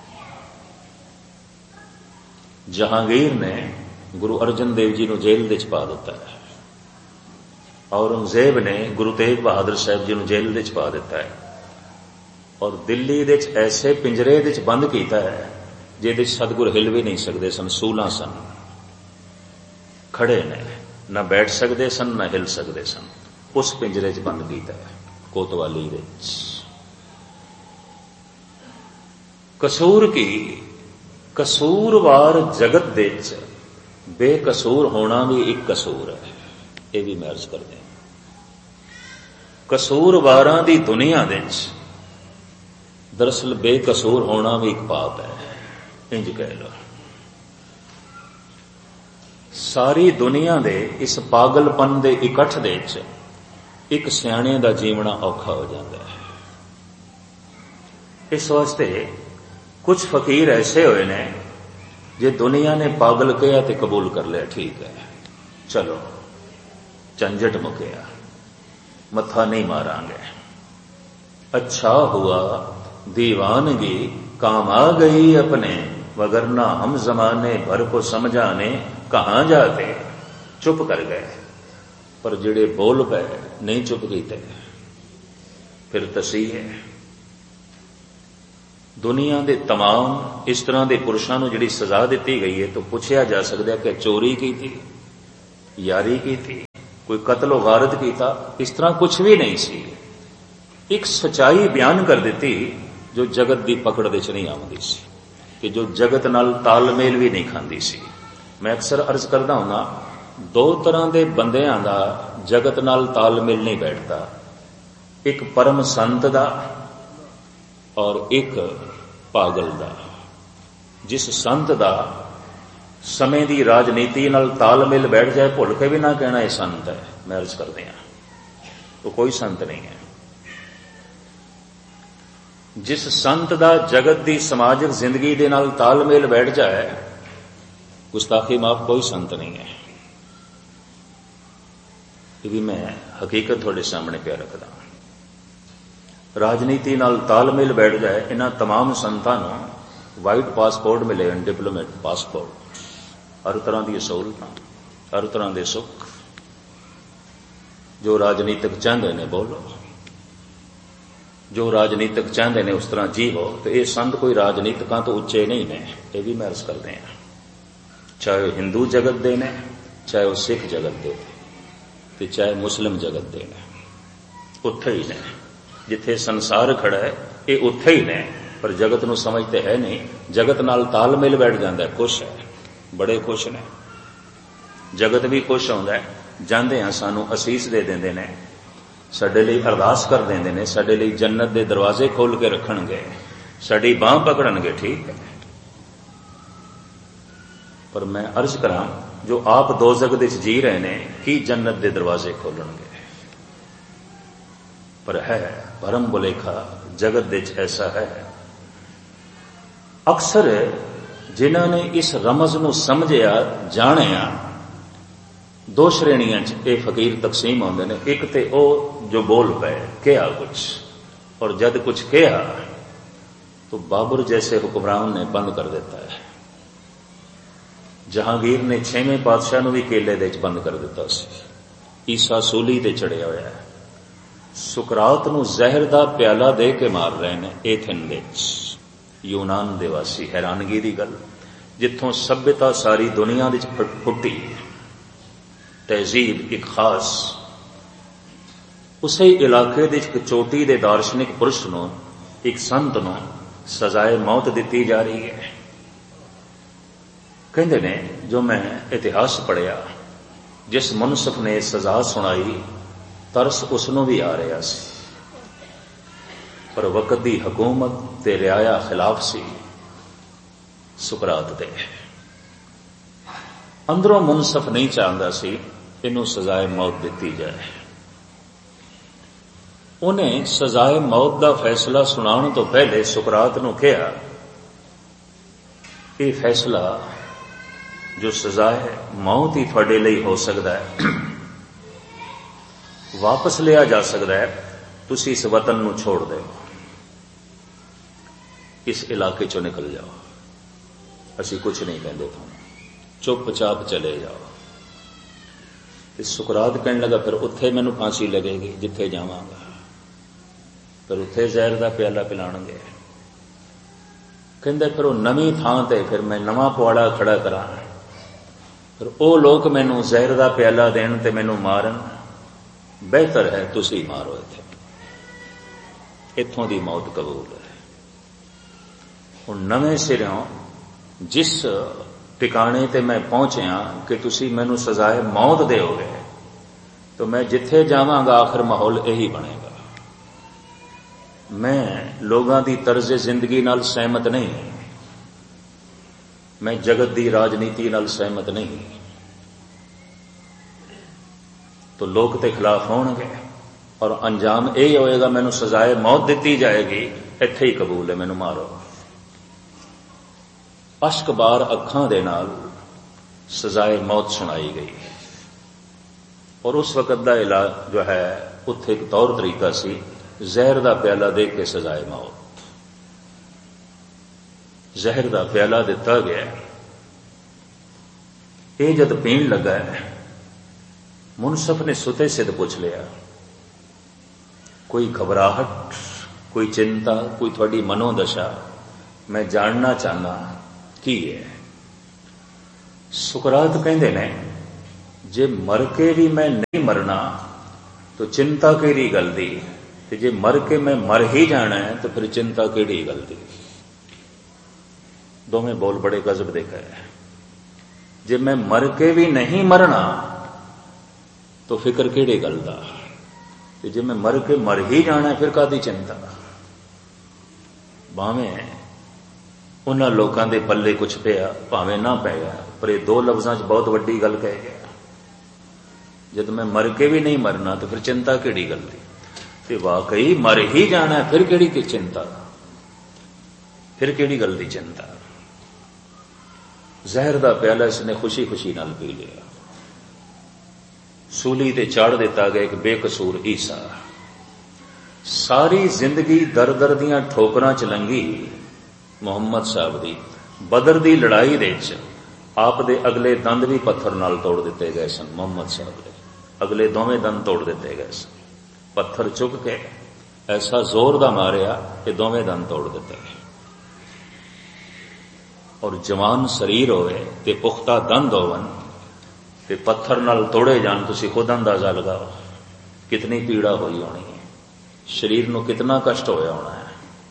जहांगीर ने गुरु अर्जन देव जी नूं जेल दे पा दिता है, औरंगजेब ने गुरु तेग बहादुर साहब जी नूं जेल दे पा दिता है, और दिल्ली दे ऐसे पिंजरे दे बंद किया है जिहदे सतगुर हिल भी नहीं सकते सन। सूलां सन, खड़े ने, न बैठ सकते सन न हिल सकते सन, उस पिंजरे च बंद किया है कोतवाली दे। कसूर की कसूरवार जगत दे बेकसूर होना भी एक कसूर है, यह भी मैं अर्ज कर दें। कसूरवारां दी दुनिया दे दरअसल बेकसूर होना भी एक पाप है, इंज कह लो। सारी दुनिया दे इस पागलपन दे इकट्ठ दे एक सियाणे दा जीवना औखा हो जाता है। इस वास्ते कुछ फकीर ऐसे हुए ने जे दुनिया ने पागल कहा तो कबूल कर लिया, ठीक है चलो झंझट मुकिया, मत्था नहीं मारांगे। अच्छा हुआ दीवानगी काम आ गई अपने, वगरना हम जमाने भर को समझाने कहाँ जाते। चुप कर गए, पर जिहड़े बोल पे नहीं चुप कीते फिर तसी है। दुनिया के तमाम इस तरह के पुरुषों को जिहड़ी सजा दी गई है, तो पूछया जा सकता है कि चोरी की थी, यारी की थी, कोई कत्लो गारत कीता, इस तरह कुछ भी नहीं सी। एक सच्चाई बयान कर दी जो जगत की पकड़ विच नहीं आउंदी सी, कि जो जगत नाल तालमेल भी नहीं खांदी सी। मैं अक्सर अर्ज करदा हुंदा, दो तरह के बंदियां दा जगत नाल तालमेल नहीं बैठता, एक परम संत दा और एक पागल दा। जिस संत दा समय की राजनीति नाल तालमेल बैठ जाए, भुल के भी ना कहना यह संत है, मैं अर्ज करदे हां, तो कोई संत नहीं है। जिस संत दा जगत की समाजिक जिंदगी दे नाल तालमेल बैठ जाए, गुस्ताखी माफ, कोई संत नहीं है। ये भी मैं हकीकत थोड़े सामने पे रखदा। राजनीति नाल तालमेल बैठ जाए, इन्हां तमाम संतां नूं वाइट पासपोर्ट मिले, डिप्लोमेट पासपोर्ट, हर तरह की सहूलतां, हर तरह के सुख। जो राजनीतिक चाहते ने बोलो, जो राजनीतिक चाहते ने उस तरह जी हो। तो ये संत कोई राजनीतिकां तो उच्चे नहीं ने, यह भी मैं अर्ज करते हैं। चाहे हिंदू जगत दे ने, चाहे वह सिख जगत दे, ते चाहे मुस्लिम जगत दे ने, उत्थे ही ने। जिथे संसार खड़ा है ये उत्थे ही ने, पर जगत नूं समझते है नहीं। जगत नाल तालमेल बैठ जाता है, खुश है, बड़े खुश ने। जगत भी खुश होंदा है। जांदे हां सानू असीस दे देंदे ने, साडे लई अरदास कर देंदे ने, साडे लई जन्नत दे दरवाजे खोल के रखणगे, साडी बांह पकड़नगे, ठीक है। पर मैं अर्ज करां, जो आप दो जगत विच जी रहे ने, की जन्नत दे दरवाजे खोलणगे? पर है भरम भुलेखा, जगत विच ऐसा है। अक्सर जिन्हां ने इस रमज नूं समझिया, जाणिया, दो श्रेणियां च ये फकीर तकसीम होंदे ने। एक ते ओ जो बोल पे कहा कुछ, और जद कुछ कहा तो बाबर जैसे हुक्मरान ने बंद कर देता है। जहांगीर ने छेवें पातशाह नूं भी केले दे च बंद कर दिता सी। ईसा सूली ते चढ़िया होया है। सुकरात नूं जहर दा प्याला दे के मार रहे ने एथेन दे च, यूनान दे वासी। हैरानगी दी गल, जिथों सभ्यता सारी दुनिया विच फुटी, तहजीब एक खास, उसे इलाके दे एक चोटी दे दार्शनिक पुरुष नूं, एक संत नूं सजाए मौत दिती जा रही है। कहंदे ने, जो मैं इतिहास पढ़िया, जिस मुनसिफ ने सजा सुनाई, तरस उसनों भी आ रहा सी, पर वक्त दी हुकूमत ते रियाया खिलाफ सी सुकरात दे। अंदरों मुनसिफ नहीं चाहता सी इनू सजाए मौत दिती जाए। उन्हें सजाए मौत का फैसला सुनाने तो पहले सुकरात नूं कहा, यह फैसला जो सजाए मौत ही तुहाडे लई हो सकता है, वापस लिया जा सकता है। तुसी इस वतन नूं छोड़ दो, इस इलाके चों निकल जाओ, असी कुछ नहीं कहते, तुहानूं चुपचाप चले जाओ। सुकरात कहने लगा, फिर उत्थे मैनू फांसी लगेगी जिथे जावांगा, फिर उत्थे जहर का प्याला पिलाणगे। कहंदे फिर वो नवीं थां ते फिर मैं नवां पुआड़ा खड़ा करा, फिर वो लोग मैनू जहर का प्याला देण ते मैनू मारन, बेहतर है तुसी मारो इत्थे, इत्थों दी मौत कबूल है। हुण नवें सिरों जिस ठिकाने ते मैं पहुंचया कि तुसी मैनू सजाए मौत देओगे, तो मैं जिथे जावांगा आखिर माहौल यही बनेगा। मैं लोगों की तर्ज जिंदगी नाल सहमत नहीं, मैं जगत की राजनीति नाल सहमत नहीं, तो लोग ते खिलाफ होणगे और अंजाम यही होएगा, मैनू सजाए मौत दिती जाएगी, इत्थे ही कबूल है, मैनू मारो। अश्क बार अखां दे नाल सजाए मौत सुनाई गई, और उस वक्त का इलाज जो है उत्थे एक तौर तरीका सी, जहर का प्याला दे के सजाए मौत। जहर का प्याला दिता गया, ये जद पीण लगा है, मुनसिफ ने सुते सिद्ध पूछ लिया, कोई घबराहट, कोई चिंता, कोई थोड़ी मनोदशा, मैं जानना चाहना की है। सुकरात कहंदे ने, जे मर के भी मैं नहीं मरना तो चिंता केड़ी गल दी, ते जे मर के मैं मर ही जाना है तो फिर चिंता केड़ी गल दी। दोवें बोल बड़े गजब दे कहे। जे मैं मर के भी नहीं मरना तो फिक्र केड़े गल दा, ते जे मैं मर के मर ही जाना है फिर कादी चिंता। भावें उन्हां लोकां दे पल्ले कुछ पिया भावें ना पै गया, पर ये दो लफ्जां च बहुत वड्डी गल कह गया। जब मैं मर के भी नहीं मरना तो फिर चिंता केड़ी गल दी। ते वाकई मर ही जाना है फिर केड़ी की चिंता, फिर केड़ी गल दी चिंता। जहर दा प्याला इसने खुशी खुशी नाल पी लिया। सूली ते चाड़ दिता गया एक बेकसूर ईसा। सारी जिंदगी दर दर दियां ठोकरां च लंघी मुहम्मद साहब दी। बदर दी लड़ाई दे च आप दे अगले दंद भी पत्थर नाल तोड़ दिते गए सन। मुहम्मद साहब दे अगले दोवें दंद तोड़ दिते गए सन। पत्थर चुक के ऐसा जोर दा मारिया कि दोवें दंद तोड़ दिते गए। और जवान शरीर होवे ते पुख्ता दंद होवन ते पत्थर नाल तोड़े जान, तुसी खुद अंदाजा लगाओ कितनी पीड़ा हुई होनी है, शरीर नूं कितना कष्ट होया होना है।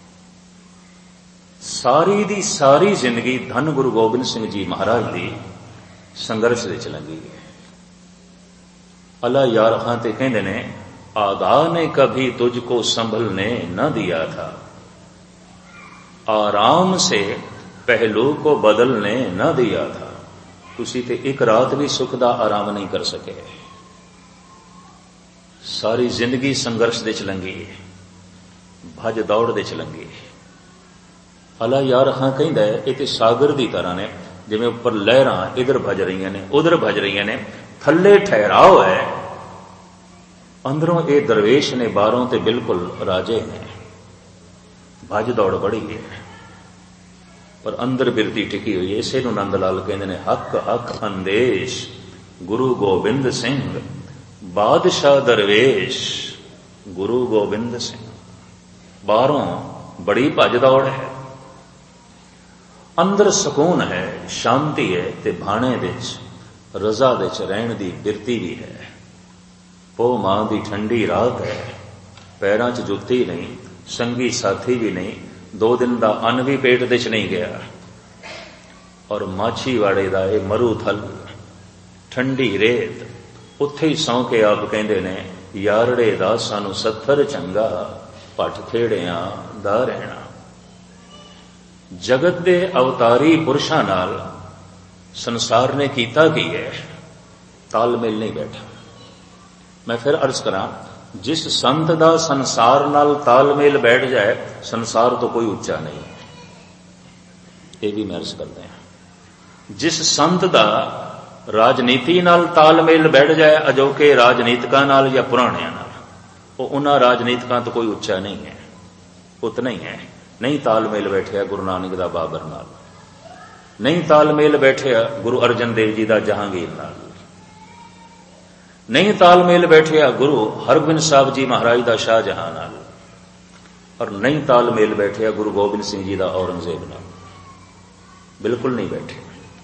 सारी दी सारी जिंदगी धन गुरु गोबिंद सिंह जी महाराज दी संघर्ष विच लंघी है। अला यार खां ते कहंदे ने, आगा ने कभी तुझको संभलने न दिया था, आराम से पहलू को बदलने न दिया था। तुसी ते एक रात भी सुख दा आराम नहीं कर सके। सारी जिंदगी संघर्ष दे च लंघी, भज दौड़ दे च लंघी। अला यार हां कहंदा है ये ते सागर दी तरह ने, जिवें उपर लहरां इधर भज रही ने उधर भज रही ने, थल्ले ठहराव है, अंदरों ये दरवेश ने, बाहरों ते बिल्कुल राजे ने। भज दौड़ बड़ी है पर अंदर बिरती टिकी हुई है। इसे नूं नंद लाल कहंदे ने, हक हक अंदेश गुरु गोबिंद सिंह बादशाह दरवेश गुरु गोबिंद सिंह। बाहरों बड़ी भज दौड़ है, अंदर सुकून है, शांति है, ते भाणे विच रजा विच रहण दी बिरती भी है। पो मां दी ठंडी रात है, पैरां च जुत्ती नहीं, संगी साथी भी नहीं, दो दिन दा अन्न भी पेट दे च नहीं गया। और माछीवाड़े दा ये मरू थल, ठंडी रेत, उत्थे ही सौ के आप कहंदे ने, यारड़े दा सानू सत्थर चंगा, पट खेड़ियां दा रहना। जगत दे अवतारी पुरुषां नाल संसार ने कीता की है, तालमेल नहीं बैठा। मैं फिर अर्ज करा, जिस संत दा संसार नाल तालमेल बैठ जाए, संसार तो कोई उच्चा नहीं है। ये भी मैं अर्ज करते हैं, जिस संत दा राजनीति नाल तालमेल बैठ जाए, अजोके राजनीतिकां नाल या पुराणियां नाल, वो उन्हां राजनीतिकां तो कोई उच्चा नहीं है, उतना ही है। नहीं तालमेल बैठिया गुरु नानक दा बाबर नाल, नहीं तालमेल बैठिया गुरु अर्जन देव जी दा जहांगीर नाल, नहीं तालमेल बैठिया गुरु हरगोबिंद साहब जी महाराज दा शाहजहां नाल, और नहीं तालमेल बैठिया गुरु गोबिंद सिंह जी दा औरंगजेब नाल। बिल्कुल नहीं बैठे।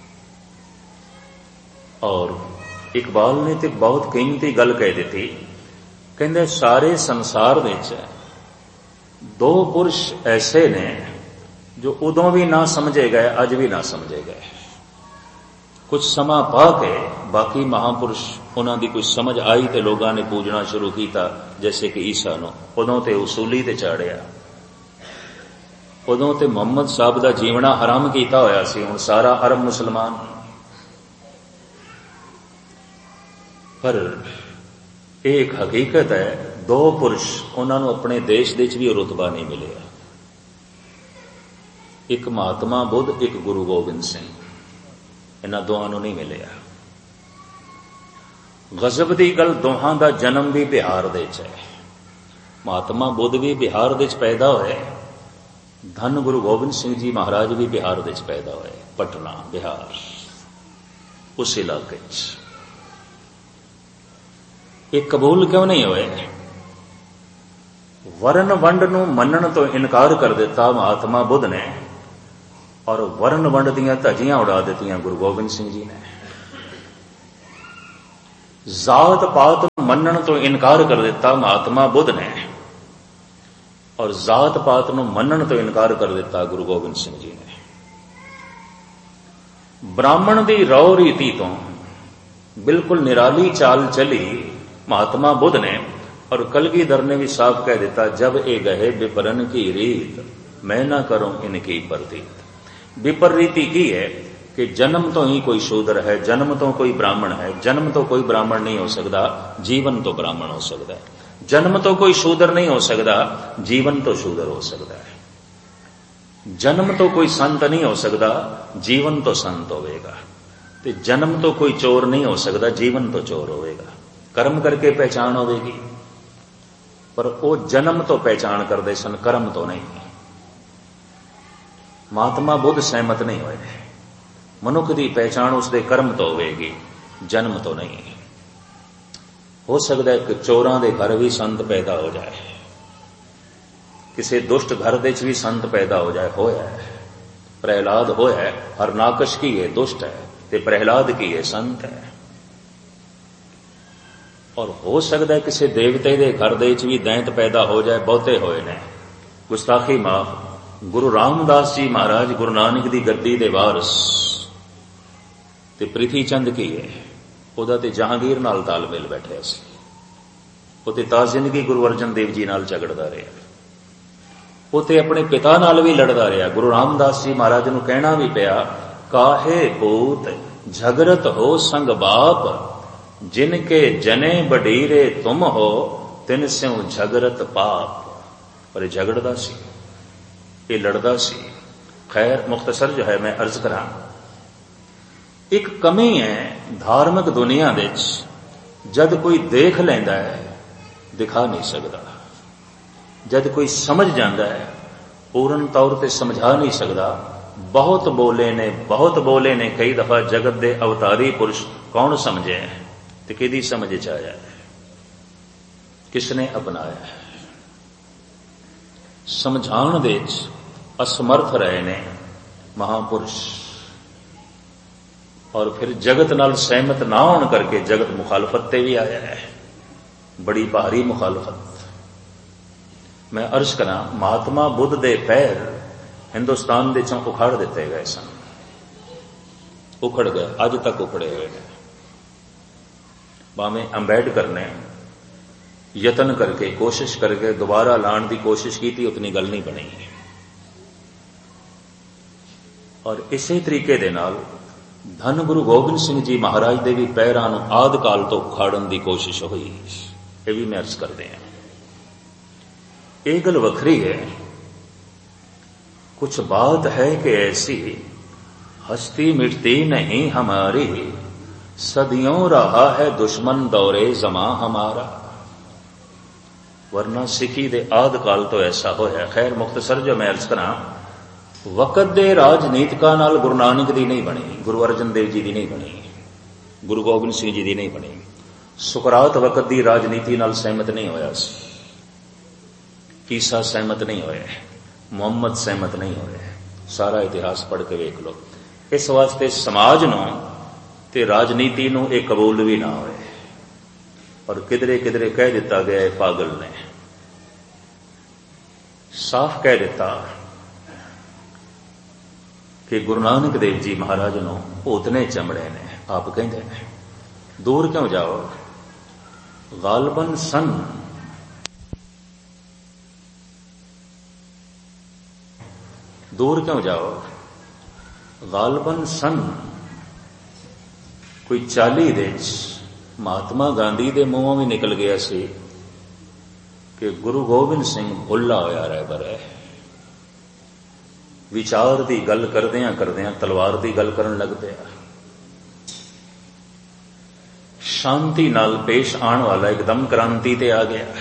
और इकबाल ने तो बहुत कीमती गल कह दी, कहंदे सारे संसार विच दो पुरुष ऐसे ने जो उदों भी ना समझे गए, अज भी ना समझे गए। कुछ समा पा के बाकी महापुरुष उन्हां दी कोई समझ आई ते लोगां ने पूजना शुरू किया, जैसे कि ईसा नूं उदों ते उसूली ते चाड़िया, उदों ते मुहम्मद साहब दा जीवना हराम किया होया सी, हुण सारा अरब मुसलमान। पर एक हकीकत है, दो पुरुष उन्हां नूं अपने देश दे च भी रुतबा नहीं मिलिया। एक महात्मा बुद्ध, एक गुरु गोबिंद सिंह, इन्हां दोहां नूं नहीं मिलिया। गजब दी गल, दोहां दा जन्म भी बिहार दे च है। महात्मा बुद्ध भी बिहार दे च पैदा होए, धन गुरु गोबिंद सिंह जी महाराज भी बिहार दे च पैदा होए, पटना बिहार उस इलाके च। ये कबूल क्यों नहीं होए? वर्ण वंड नूं मनण तो इनकार कर दिता महात्मा बुद्ध ने, और वर्ण वंड दियां धज्जियां उड़ा दित्तियां गुरु गोबिंद सिंह जी ने। जात पात मनण तो इनकार कर दिता महात्मा बुद्ध ने, और जात पात नूं मनण तो इनकार कर दिता गुरु गोबिंद सिंह जी ने। ब्राह्मण दी रौ रीति तो बिल्कुल निराली चाल चली महात्मा बुद्ध ने, और कलगीधर ने भी साफ कह दिता जब ए गहे विपरन की रीत मैं ना करूं इनकी प्रतीत। विपर रीति की है कि जन्म तो ही कोई शूद्र है, जन्म तो कोई ब्राह्मण है, जन्म तो कोई ब्राह्मण नहीं हो सकता, जीवन तो ब्राह्मण हो सकता है। जन्म तो कोई शूद्र नहीं हो सकता, जीवन तो शूद्र हो सकता है। जन्म तो कोई संत नहीं हो सकता, जीवन तो संत होवेगा। ते जन्म तो कोई चोर नहीं हो सकता, जीवन तो चोर होवेगा। कर्म करके पहचान होवेगी, पर वो जन्म तो पहचान करते सन, कर्म तो नहीं। महात्मा बुद्ध सहमत नहीं होए। मनुख की पहचान उसके कर्म तो होवेगी, जन्म तो नहीं। हो सकता है कि चोरां दे घर भी संत पैदा हो जाए, किसी दुष्ट घर दे च भी संत पैदा हो जाए। होया है, प्रहलाद होया है। हरनाकश की है दुष्ट है, ते प्रहलाद की है संत है। और हो सकता है किसी देवते दे घर दे च भी दैंत पैदा हो जाए, बहुते होए ने। गुस्ताखी माफ। गुरु रामदास जी महाराज गुरु नानक दी गद्दी दे वारस ते प्रिथी चंद की है, ਉਹਦਾ ਤੇ ਜਹਾਂਗੀਰ ਨਾਲ ਤਾਲਮੇਲ ਬੈਠਿਆ ਸੀ। ਉਹ ਤੇ ਤਾਂ ਜ਼ਿੰਦਗੀ ਗੁਰੂ ਅਰਜਨ ਦੇਵ ਜੀ ਨਾਲ ਝਗੜਦਾ ਰਿਹਾ। ਉਹ ਤੇ ਆਪਣੇ ਪਿਤਾ ਨਾਲ ਵੀ ਲੜਦਾ ਰਿਹਾ। ਗੁਰੂ ਰਾਮਦਾਸ ਜੀ ਮਹਾਰਾਜ ਨੂੰ ਕਹਿਣਾ ਵੀ ਪਿਆ, ਕਾਹੇ ਪੂਤ ਝਗੜਤ ਹੋ ਸੰਗ ਬਾਪ, ਜਿਨ ਕੇ ਜਨੇ ਬਡੀਰੇ ਤੁਮ ਹੋ, ਤਿਨ ਸਿਉ ਝਗੜਤ ਪਾਪ। ਪਰ ਇਹ ਝਗੜਦਾ ਸੀ, ਇਹ ਲੜਦਾ ਸੀ। ਖੈਰ ਮੁਖਤਸਰ ਜੋ ਹੈ ਮੈਂ ਅਰਜ਼ ਕਰਾਂ, एक कमी है धार्मिक दुनिया दे जद कोई देख लेंदा है दिखा नहीं सकता, जद कोई समझ जाता है पूर्ण तौर पर समझा नहीं सकता। बहुत बोले ने बहुत बोले ने कई दफा जगत दे अवतारी पुरुष कौन समझे ते किहदी समझ च आया, किसने अपनाया। समझाण दे असमर्थ रहे ने महापुरुष, और फिर जगत नाल सहमत ना होने करके जगत मुखालफत ते भी आया है, बड़ी भारी मुखालफत। मैं अर्ज करा, महात्मा बुद्ध दे पैर हिंदुस्तान दे चों उखाड़ दिते गए सन, उखड़ गए, अज तक उखड़े हुए हैं। भावें अंबेडकर ने यतन करके कोशिश करके दोबारा लाने की कोशिश की थी, उतनी गल नहीं बनी। और इसी तरीके दे नाल धन गुरु गोबिंद सिंह जी महाराज दे भी पैरां नूं आद काल तो उखाड़न की कोशिश हुई, ये भी मैं अर्ज करते हैं। ये गल वखरी है, कुछ बात है कि ऐसी हस्ती मिटती नहीं हमारी, सदियों रहा है दुश्मन दौरे जमा हमारा। वरना सिखी दे आद काल तो ऐसा होया। खैर मुख्तसर जो मैं अर्ज करा, वक़्त दे राजनीतिकां नाल गुरु नानक दी नहीं बनी, गुरु अर्जन देव जी दी नहीं बनी, गुरु गोबिंद सिंह जी दी नहीं बनी। सुकरात वक़्त दी राजनीति नाल सहमत नहीं होया सी, ईसा सहमत नहीं होए, मुहम्मद सहमत नहीं होए। सारा इतिहास पढ़ के वेख लो। इस वास्ते समाज नूं ते राजनीति नूं एक कबूल भी ना होए, और किधरे किधरे कह दिता गया पागल ने, साफ कह दिता कि गुरु नानक देव जी महाराज नूं भूतने चमड़े ने। आप कहते हैं दूर क्यों जाओ, गालबन सन दूर क्यों जाओ, गालबन सन कोई चाली दे महात्मा गांधी दे मुंहों भी निकल गया सी कि गुरु गोबिंद सिंह भुल्ला होया रहबर है। विचार की गल करदियां करदियां तलवार की गल करन लग पिया। शांति नाल पेश आने वाला एकदम क्रांति ते आ गया।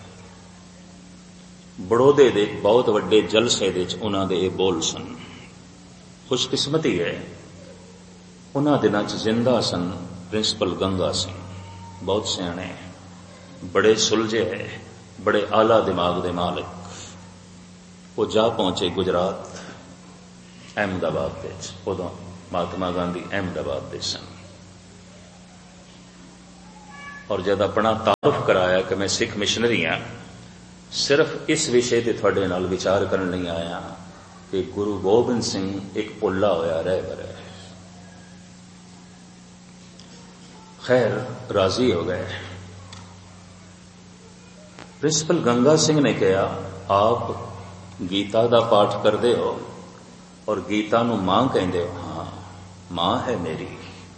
बड़ौदे दे बहुत वड्डे जलसे दे उन्हां दे बोल सन। खुशकिस्मती है उन्हां दिनां च जिंदा सन प्रिंसिपल गंगा सिंह, बहुत सियाणे, बड़े सुलझे है, बड़े आला दिमाग दे मालिक। वो जा पहुंचे गुजरात अहमदाबाद दे, उदों महात्मा गांधी अहमदाबाद दे सन। और जब अपना तारुफ कराया कि मैं सिख मिशनरी हाँ, सिर्फ इस विषय ते तुहाडे नाल विचार करन नहीं आया कि गुरु गोबिंद सिंह एक भुल्ला होया रहबर है। खैर राजी हो गए। प्रिंसिपल गंगा सिंह ने कहा, आप गीता का पाठ करते हो और गीता नू मां कहते हो? हाँ, मां है मेरी।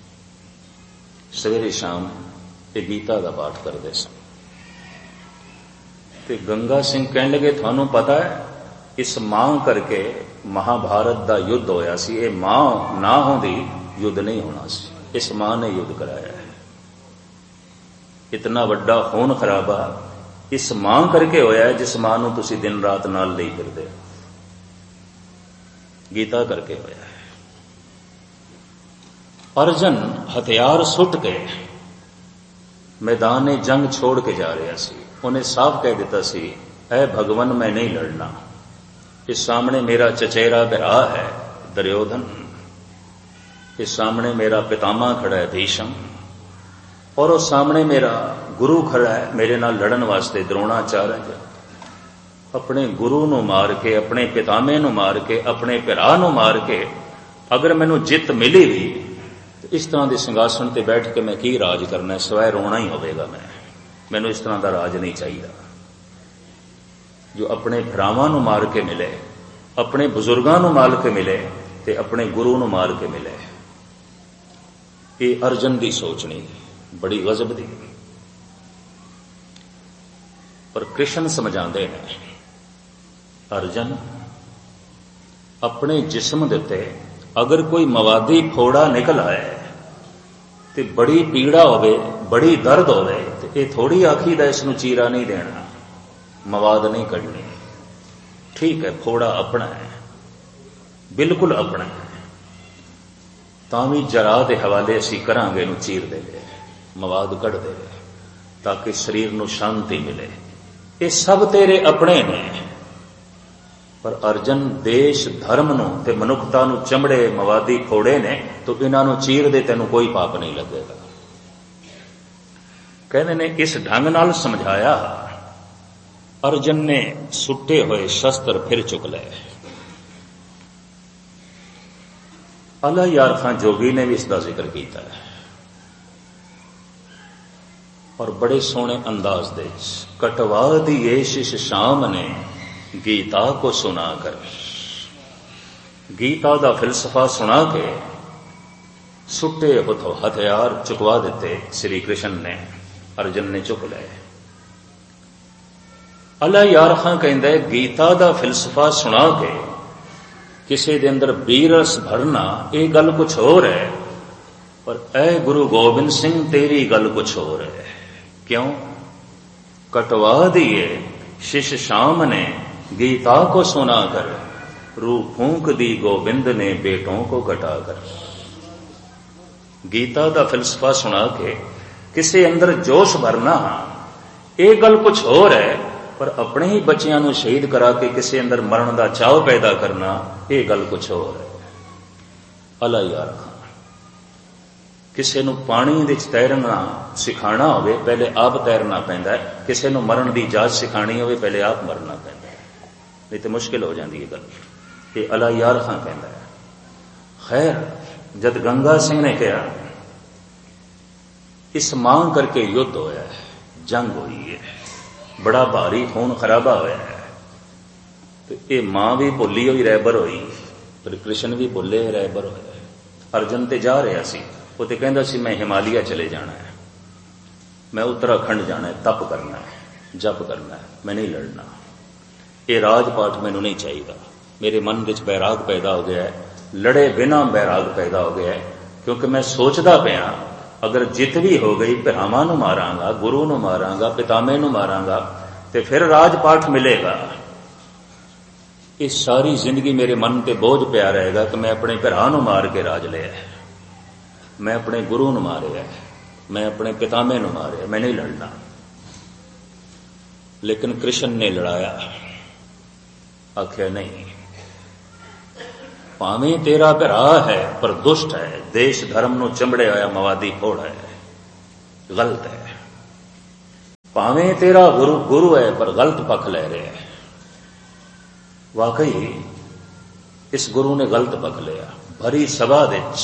सवेरे शाम ये गीता का पाठ करते सन। ते गंगा सिंह कहने लगे, थानू पता है इस मां करके महाभारत का युद्ध होया सी, ये मां ना होंदी युद्ध नहीं होना सी। इस मां ने युद्ध कराया है। इतना वड्डा खून खराबा इस मां करके होया है जिस मां नू तुसी दिन रात नाल नहीं फिरदे। गीता करके होया है। अर्जन हथियार सुट के मैदान जंग छोड़ के जा रहा सी। उन्हें साफ कह दिता सी, ऐ भगवान मैं नहीं लड़ना। इस सामने मेरा चचेरा भरा है दुर्योधन, इस सामने मेरा पितामह खड़ा है भीष्म, और उस सामने मेरा गुरु खड़ा है मेरे नाल लड़न वास्ते द्रोणाचार्य। अपने गुरु नू मार के, अपने पितामे नू मार के, अपने भरा नू मार के अगर मैनू जित मिली भी तो इस तरह के सिंघासन ते बैठ के मैं की राज करना, सिवाय रोना ही होगा। मैं मैनू इस तरह का राज नहीं चाहिए। जो अपने भरावां नू मार के मिले, अपने बुजुर्गां नू मार के मिले ते अपने गुरु नू मार के मिले। ये अर्जन की सोचनी बड़ी गजब दी। पर कृष्ण समझाते हैं, अर्जन अपने जिस्म दे उत्ते अगर कोई मवादी फोड़ा निकल आए तो बड़ी पीड़ा होवे, बड़ी दर्द होवे, तो ये थोड़ी आखीदा इसनू चीरा नहीं देना, मवाद नहीं कढ़नी। ठीक है, फोड़ा अपना है, बिल्कुल अपना है, तावी जरा के हवाले असी करांगे नू चीर देंगे, मवाद कढ़ दे ताकि शरीर नू शांति मिले। ये सब तेरे अपने ने। पर अर्जन देश धर्म नू ते मनुखता नू चमड़े मवादी फोड़े ने, तो इन्हां नू चीर दे तेनू कोई पाप नहीं लगेगा। कहने ने इस ढंग नाल समझाया। अर्जन ने सुट्टे हुए शस्त्र फिर चुक ले। अला यार खां जोगी ने भी इसका जिक्र किया है और बड़े सोहने अंदाज दे। कटवा दिए शिष शाम ने गीता को सुनाकर, गीता का फिलसफा सुना के सुट्टे हथों हथियार चुकवा दिते श्री कृष्ण ने। अर्जन ने चुक ले। अला यार खां कहंदा है, गीता का फिलसफा सुना के किसी दे अंदर बीरस भरना ये गल कुछ होर है, पर ऐ गुरु गोबिंद सिंह तेरी गल कुछ होर है। क्यों? कटवा दिए शिष शाम ने गीता को सुनाकर, रू फूंक दी गोविंद ने बेटों को कटाकर। गीता का फिलसफा सुना के किसी अंदर जोश भरना ये गल कुछ होर है, पर अपने ही बच्चियां नू शहीद करा के किसी अंदर मरण का चाव पैदा करना ये गल कुछ होर है। अला यार खां, किसी नू पानी दे च तैरना सिखाना होवे पहले आप तैरना पैंदा है, किसी नू मरण की जाच सिखानी होवे पहले आप मरना पैंदा है, नहीं तो मुश्किल हो जाती है गल। ये अला यार खां कहता है। खैर जद गंगा सिंह ने कहा इस मां करके युद्ध होया है, जंग हुई है, बड़ा भारी खून खराबा होया है, तो ये मां भी भुली हुई रहबर हुई, पर कृष्ण भी भुले रहबर होया। अर्जन ते जा रहा सी, वो तो कहता सी मैं हिमालय चले जाना है, मैं उत्तराखंड जाना है, तप करना है, जप करना है, मैं नहीं लड़ना, ये राजपाट मैनू नहीं चाहिए। मेरे मन विच बैराग पैदा हो गया है, लड़े बिना बैराग पैदा हो गया है, क्योंकि मैं सोचता पाया अगर जित भी हो गई भरावां नू मारांगा, गुरु नू मारांगा, पितामे नू मारांगा, तो फिर राजपाट मिलेगा। इस सारी जिंदगी मेरे मन पे बोझ पिया रहेगा कि मैं अपने भरा नू मार के राज लिया है, मैं अपने गुरु नू मारे है, मैं अपने पितामे नू मारे, मैं नहीं लड़ना। लेकिन कृष्ण ने लड़ाया, आख्या नहीं, भावें तेरा भरा है पर दुष्ट है, देश धर्म नू चंबड़े होया मवादी फोड़ है, गलत है, ਭਾਵੇਂ ਤੇਰਾ ਗੁਰੂ ਗੁਰੂ ਹੈ ਪਰ ਗਲਤ ਪੱਖ ਲੈ ਰਿਹਾ ਹੈ। ਵਾਕਈ ਇਸ ਗੁਰੂ ਨੇ ਗਲਤ ਪੱਖ ਲਿਆ। ਭਰੀ ਸਭਾ ਵਿੱਚ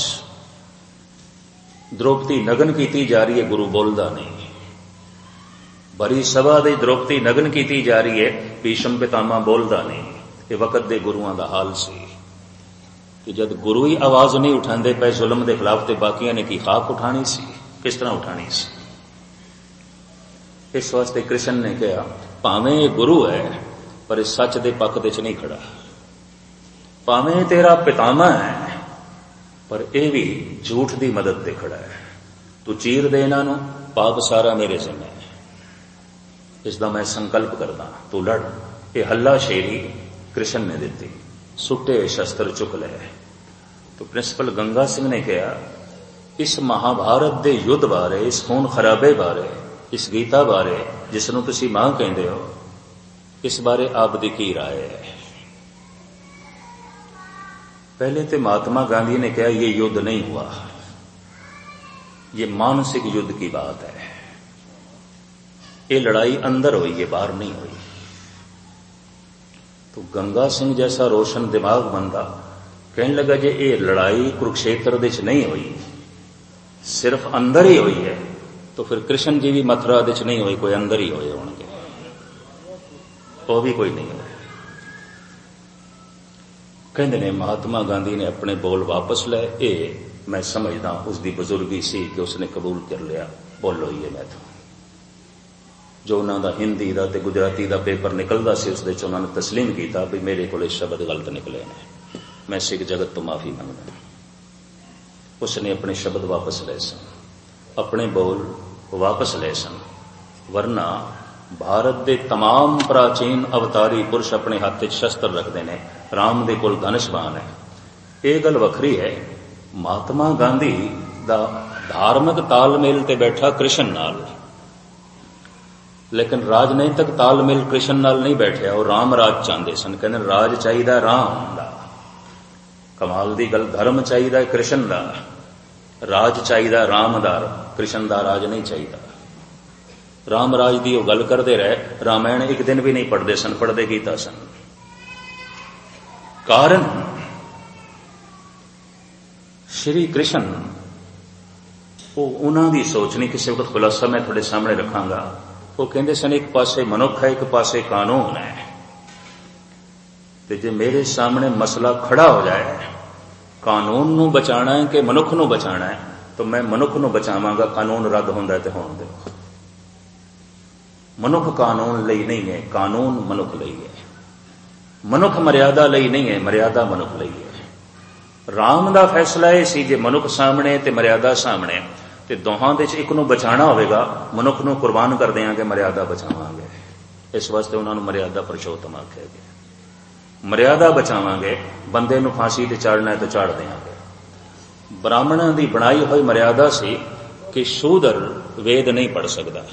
ਦ੍ਰੋਪਦੀ ਨਗਨ ਕੀਤੀ ਜਾ ਰਹੀ ਹੈ, ਗੁਰੂ ਬੋਲਦਾ ਨਹੀਂ। ਭਰੀ ਸਭਾ ਦੇ ਦ੍ਰੋਪਦੀ ਨਗਨ ਕੀਤੀ ਜਾ ਰਹੀ ਹੈ, ਭੀਸ਼ਮ ਪਿਤਾਮਾ ਬੋਲਦਾ ਨਹੀਂ। ਇਹ ਵਕਤ ਦੇ ਗੁਰੂਆਂ ਦਾ ਹਾਲ ਸੀ ਕਿ ਜਦ ਗੁਰੂ ਹੀ ਆਵਾਜ਼ ਨਹੀਂ ਉਠਾਉਂਦੇ ਪਏ ਜ਼ੁਲਮ ਦੇ ਖਿਲਾਫ, ਤੇ ਬਾਕੀਆਂ ਨੇ ਕੀ ਖਾਕ ਉਠਾਣੀ ਸੀ? ਕਿਸ ਤਰ੍ਹਾਂ ਉਠਾਣੀ ਸੀ? ਇਸ ਵਾਸਤੇ ਕ੍ਰਿਸ਼ਨ ਨੇ ਕਿਹਾ ਭਾਵੇਂ ਇਹ ਗੁਰੂ ਹੈ ਪਰ ਇਹ ਸੱਚ ਦੇ ਪੱਖ ਦੇ ਚ ਨਹੀਂ ਖੜਾ। ਭਾਵੇਂ ਤੇਰਾ ਪਿਤਾਮਾ ਹੈ ਪਰ ਇਹ ਵੀ ਝੂਠ ਦੀ ਮਦਦ ਤੇ ਖੜਾ ਹੈ। ਤੂੰ ਚੀਰ ਦੇ ਇਹਨਾਂ ਨੂੰ, ਪਾਪ ਸਾਰਾ ਮੇਰੇ ਜ਼ਿੰਮੇ ਹੈ। ਇਸ ਦਾ ਮੈਂ ਸੰਕਲਪ ਕਰਦਾ, ਤੂੰ ਲੜ। ਇਹ ਹੱਲਾ ਸ਼ੇਰੀ ਕ੍ਰਿਸ਼ਨ ਨੇ ਦਿੱਤੀ। ਸੁੱਟੇ ਸ਼ਸਤਰ ਚੁੱਕ ਲਏ। तो प्रिंसिपल गंगा सिंह ने कहा इस महाभारत दे युद्ध बारे, इस खून खराबे बारे, इस गीता बारे जिसनों तुसी मां कहते हो, इस बारे आप दी की राय है? पहले तो महात्मा गांधी ने कहा यह युद्ध नहीं हुआ, ये मानसिक युद्ध की बात है। ये लड़ाई अंदर हुई है, बाहर नहीं हुई। तो गंगा सिंह जैसा रोशन दिमाग बंदा कहने लगा जे ये लड़ाई कुरुक्षेत्र दे च नहीं हुई, सिर्फ अंदर ही हुई है, तो फिर कृष्ण जी भी मथुरा दे च नहीं हुई, कोई अंदर ही होए होंगे, वो भी कोई नहीं हुए। कहते ने महात्मा गांधी ने अपने बोल वापस ले। ये मैं समझदा उसकी बुजुर्गी सी कि उसने कबूल कर लिया, बोलो ही है मैं तो। जो उन्होंने हिंदी का ते गुजराती का पेपर निकलता सी उस उन्होंने तस्लीम किया भी मेरे को शब्द गलत निकले ने, मैं सिख जगत तो माफी मांगदा। उसने अपने शब्द वापस ले सन, अपने बोल वापस ले सन, वरना भारत के तमाम प्राचीन अवतारी पुरुष अपने हाथ शस्त्र रखते हैं। राम दे कोल धनुष्बाण है। ये गल वखरी है, महात्मा गांधी दा धार्मिक तालमेल ते बैठा कृष्ण नाल, लेकिन राजनीतिक तालमेल कृष्ण नाल नहीं बैठे। और राम राज चाहते सन, कहते राज चाहिए राम दा। कमाल दी गल, धर्म चाहिए कृष्ण दा, राज चाहिए राम दा, कृष्ण दा राज नहीं चाहिए। राम राज की वो गल करते रहे, रामायण एक दिन भी नहीं पढ़ते सन, पढ़ते गीता सन। कारण श्री कृष्ण वो उन्होंने सोच नहीं, किसी वक्त खुलासा मैं थोड़े सामने रखांगा। वो कहते सन एक पासे मनुख है, एक पासे कानून है, तो जे मेरे सामने मसला खड़ा हो जाए कानून नू बचाना है कि मनुख नू बचाना है, तो मैं मनुख नू बचावांगा। कानून रद्द होंदा है तो होण दो। मनुख कानून लई नहीं है, कानून मनुख लई है। मनुख मर्यादा लई नहीं है, मर्यादा मनुख लई है। राम दा फैसला यह सी जे मनुख सामने ते मर्यादा सामने, ते दोहां दे च एक नू बचाना होवेगा, मनुख नू कुर्बान कर देंगे, मर्यादा बचावांगे। इस वास्ते उन्होंने मर्यादा पुरुषोत्तम आख्या गया। मर्यादा बचावांगे, बंदे नू फांसी ते चाड़ना है तो चाड़ देंगे। ब्राह्मणों की बनाई हुई मर्यादा सी कि शूदर वेद नहीं पढ़ सकता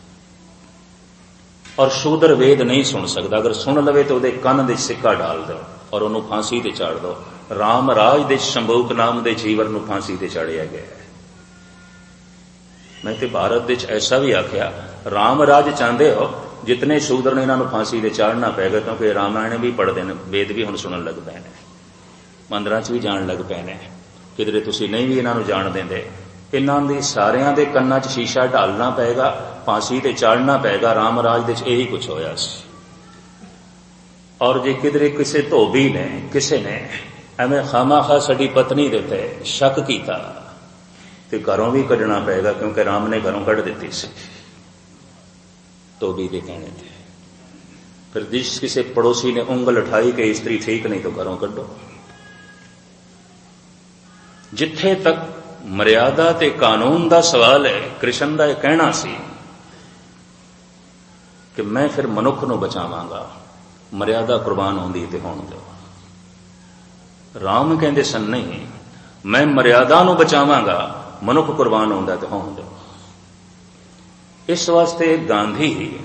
और शूदर वेद नहीं सुन सकता। अगर सुन लवे तो उहदे कन दे सिक्का डाल दो और उन्होंने फांसी ते चाड़ दो। राम राज दे शंभूक नाम दे जीवर नू फांसी ते चाड़िया गया है। मैं तो भारत दे ऐसा भी आख्या, राम राज चाहते हो जितने शूदर ने इन्होंने फांसी ते चाड़ना पैगा, क्योंकि रामायण भी पढ़ते हैं, वेद भी हुण सुनन लग पे ने, मंदिरां च भी जाण लग पे ने, किधरे तुसी नहीं भी इन्हों जाण देंदे। इन्हां दी सारियां दे कन्नां च शीशा ढालना पेगा, फांसी ते चाड़ना पेगा। राम राज दे यही कुछ होया सी। और जे किधरे किसी धोबी ने किसी ने एवं खामाखा साडी पत्नी दे ते शक कीता ते घरों भी कढ़ना पेगा, क्योंकि राम ने घरों कढ़ दिती सी धोबी दे कहने थे। फिर जिस किसी पड़ोसी ने उंगल उठाई कि स्त्री ठीक नहीं तो घरों कढ़ो। जिथे तक मर्यादा ते कानून दा सवाल है, कृष्ण दा यह कहना सी कि मैं फिर मनुख नू बचावांगा, मर्यादा कुर्बान होंदी ते होण दो। राम कहंदे सन नहीं, मैं मर्यादा नू बचावांगा, मनुख कुर्बान होंदा ते होण दो। इस वास्ते गांधी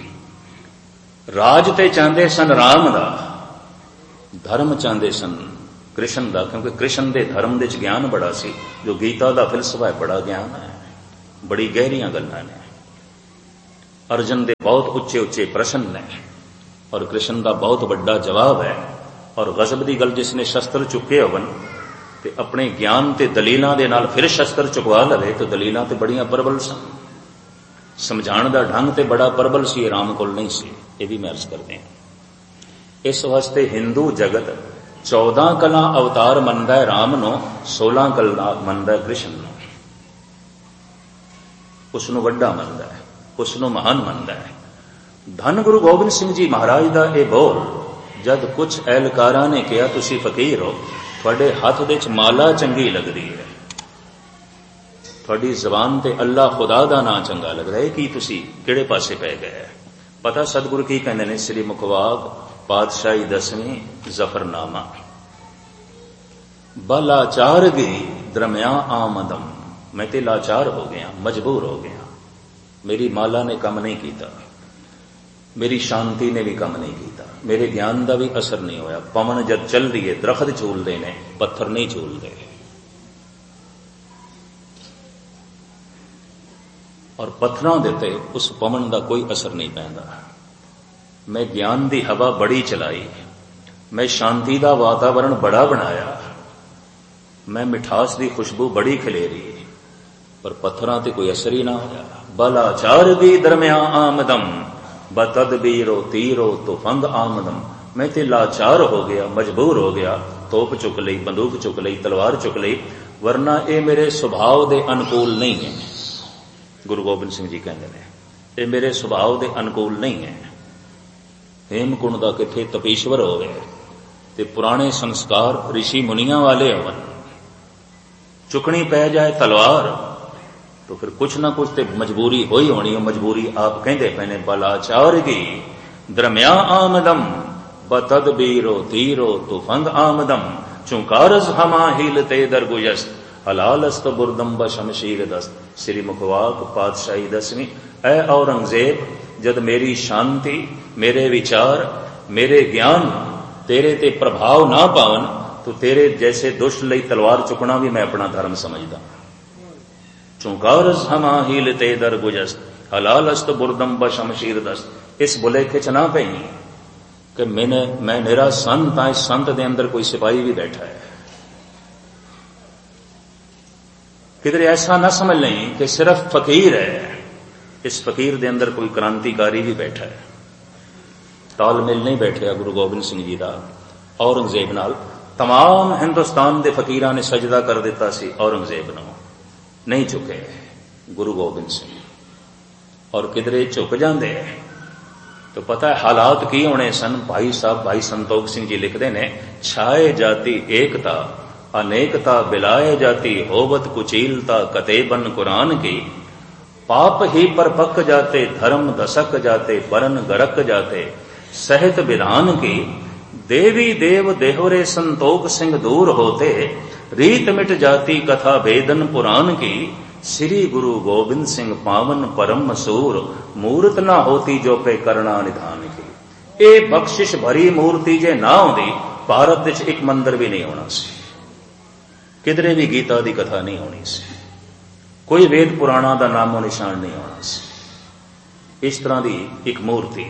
राज ते चाहते सन राम दा, धर्म चाहते सन कृष्ण दा, क्योंकि कृष्ण दे धर्म दे ज्ञान बड़ा सी। जो गीता दा फिलसफा है, बड़ा ज्ञान है, बड़ी गहरियां गल्लां ने। अर्जन दे बहुत उच्चे उच्चे प्रश्न ने और कृष्ण का बहुत वड्डा जवाब है। और गजब की गल, जिसने शस्त्र चुके होवन ते अपने ज्ञान ते दलीलां दे नाल फिर शस्त्र चुकवा लवे तो दलीलां ते बड़ियां प्रबल सन, समझाण दा ढंग ते बड़ा प्रबल सी, राम कोल नहीं सी। ये भी मैं अर्ज करते हैं। इस वास्ते हिंदू जगत चौदह कला अवतार मनदा है राम नो, सोलह कला मनदा है कृष्ण नो। उसनों वड्डा मनदा है, उसनों महान मनदा है। धन गुरु गोबिंद सिंह जी महाराज दा ए बोल, जद कुछ एहलकारां ने कहा तुसी फकीर हो, तुहाडे हथ दे च माला चंगी लगदी है, तुहाडी जबान ते अल्लाह खुदा दा नाम चंगा लगदा है, की तुसी किहड़े पासे पै गए? पता सतगुरु की कहंदे ने? श्री मुखवाग पातशाही दसवीं जफरनामा, बलाचार गिरी दरमिया आमदम, मैं ते लाचार हो गया, मजबूर हो गया, मेरी माला ने काम नहीं किया, मेरी शांति ने भी काम नहीं किया, मेरे ज्ञान का भी असर नहीं होया। पवन जब चल रही है दरखत झूलते ने, पत्थर नहीं झूलते, और पत्थरों देते उस पवन का कोई असर नहीं पैंदा। मैं ज्ञान की हवा बड़ी चलाई, मैं शांति का वातावरण बड़ा बनाया, मैं मिठास की खुशबू बड़ी खिलेरी, पर पत्थरां ते कोई असर ही ना होया। बलाचार दी दरमिया आमदम, बतदबीरो तीरो तुफंग आमदम, मैं ते लाचार हो गया, मजबूर हो गया, तोप चुक लई, बंदूक चुक लई, तलवार चुक लई, वरना ये मेरे सुभाव दे अनुकूल नहीं है। गुरु गोबिंद सिंह जी कहते हैं ये मेरे सुभाव दे अनुकूल नहीं है। हेमकुंड दा किथे तपीश्वर होवे ते पुराने संस्कार ऋषि मुनिया वाले होवन, चुकनी पै जाए तलवार तो फिर कुछ ना कुछ तो मजबूरी हो ही होनी है। मजबूरी आप कहते पैने, बलाचार की दरमिया आमदम, बतदबीरो तीरो तुफंग आमदम, चुंकारस हमा हीलते दरगुयस्त, हलालस्त बुरदम ब शमशीर दस्त। श्री मुखवाक पातशाही दसवीं, ऐ औरंगजेब, जद मेरी शांति, मेरे विचार, मेरे ज्ञान तेरे ते प्रभाव ना पावन तो तेरे जैसे दुष्ट लई तलवार चुकना भी मैं अपना धर्म समझदा। चुंकारस हमा हीलते दरगुयस्त, हलालस्त बुरदम ब शमशीर दस्त। इस बुलेखे च ना पई कि मैंने मैं मेरा संत है, संत दे अंदर कोई सिपाही भी बैठा है। किधर ऐसा ना समझ लें कि सिर्फ फकीर है, इस फकीर दे अंदर कोई क्रांतिकारी भी बैठा है। तालमेल नहीं बैठा गुरु गोबिंद सिंह जी का औरंगजेब नाल। तमाम हिंदुस्तान के फकीरां ने सजदा कर दिता सी औरंगजेब नूं, नहीं झुके गुरु गोबिंद सिंह। और किधरे झुक जाते तो पता है हालात की होने सन। भाई साहब भाई संतोख सिंह जी लिखते ने, छाए जाती एकता अनेकता बिलाए जाती, होवत कुचीलता कतेबन कुरान की, पाप ही पर पक जाते धर्म दसक जाते, बरन गरक जाते सहित विधान की, देवी देव देहरे संतोख सिंह दूर होते, रीत मिट जाती कथा वेदन पुराण की, श्री गुरु गोबिंद सिंह पावन परम मसूर, मूर्त ना होती जो पे करना निधान की। ए बख्शिश भरी मूर्ति जे ना होती, भारत विच एक मंदिर भी नहीं होना सी, किधरे भी गीता की कथा नहीं होनी सी, कोई वेद पुराणा का नामो निशान नहीं होना सी। इस तरह की एक मूर्ति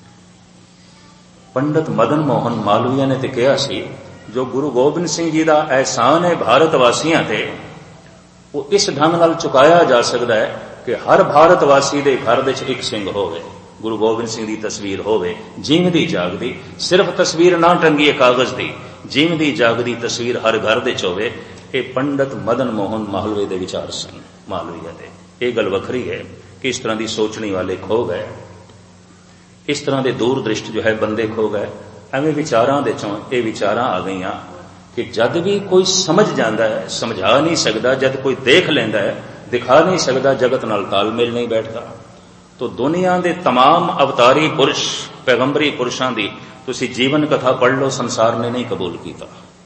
पंडित मदन मोहन मालवीय ने तो कहा सी, जो गुरु गोबिंद सिंह जी का एहसान है भारत वासियों ते, वो इस ढंग नाल चुकाया जा सकता है कि हर भारतवासी के घर विच एक सिंह होवे, गुरु गोबिंद सिंह की तस्वीर होवे, जीवदी जागदी, सिर्फ तस्वीर ना टंगी है कागज की, जीवदी जागदी तस्वीर हर घर विच होवे। ये पंडित मदन मोहन मालवीय के विचार सन मालवीय के। ये गल वखरी है कि इस तरह की सोचने वाले खो गए, इस तरह के दूरदृष्ट जो है बंदे खो गए। एवं विचारां दे चों ये विचारां आ गई कि जद भी कोई समझ जाता है समझा नहीं सकता, जद कोई देख लेंदा है दिखा नहीं सकता, जगत नाल तालमेल नहीं बैठता। तो दुनिया के तमाम अवतारी पुरुष पैगंबरी पुरुषों की तुसी जीवन कथा पढ़ लो, संसार ने नहीं कबूल किया।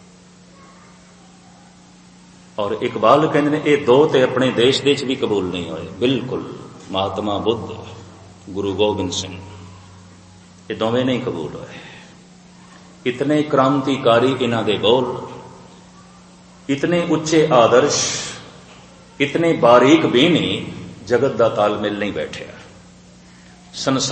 और इकबाल कहते हैं ये दो ते अपने देश देश भी कबूल नहीं होए, बिल्कुल महात्मा बुद्ध गुरु गोबिंद सिंह ये दोवें नहीं कबूल होए। इतने क्रांतिकारी इन्हां दे बोल, इतने उच्चे आदर्श, इतने बारीक भी नहीं, जगत दा तालमेल नहीं बैठा। ਸੰਸਾਰ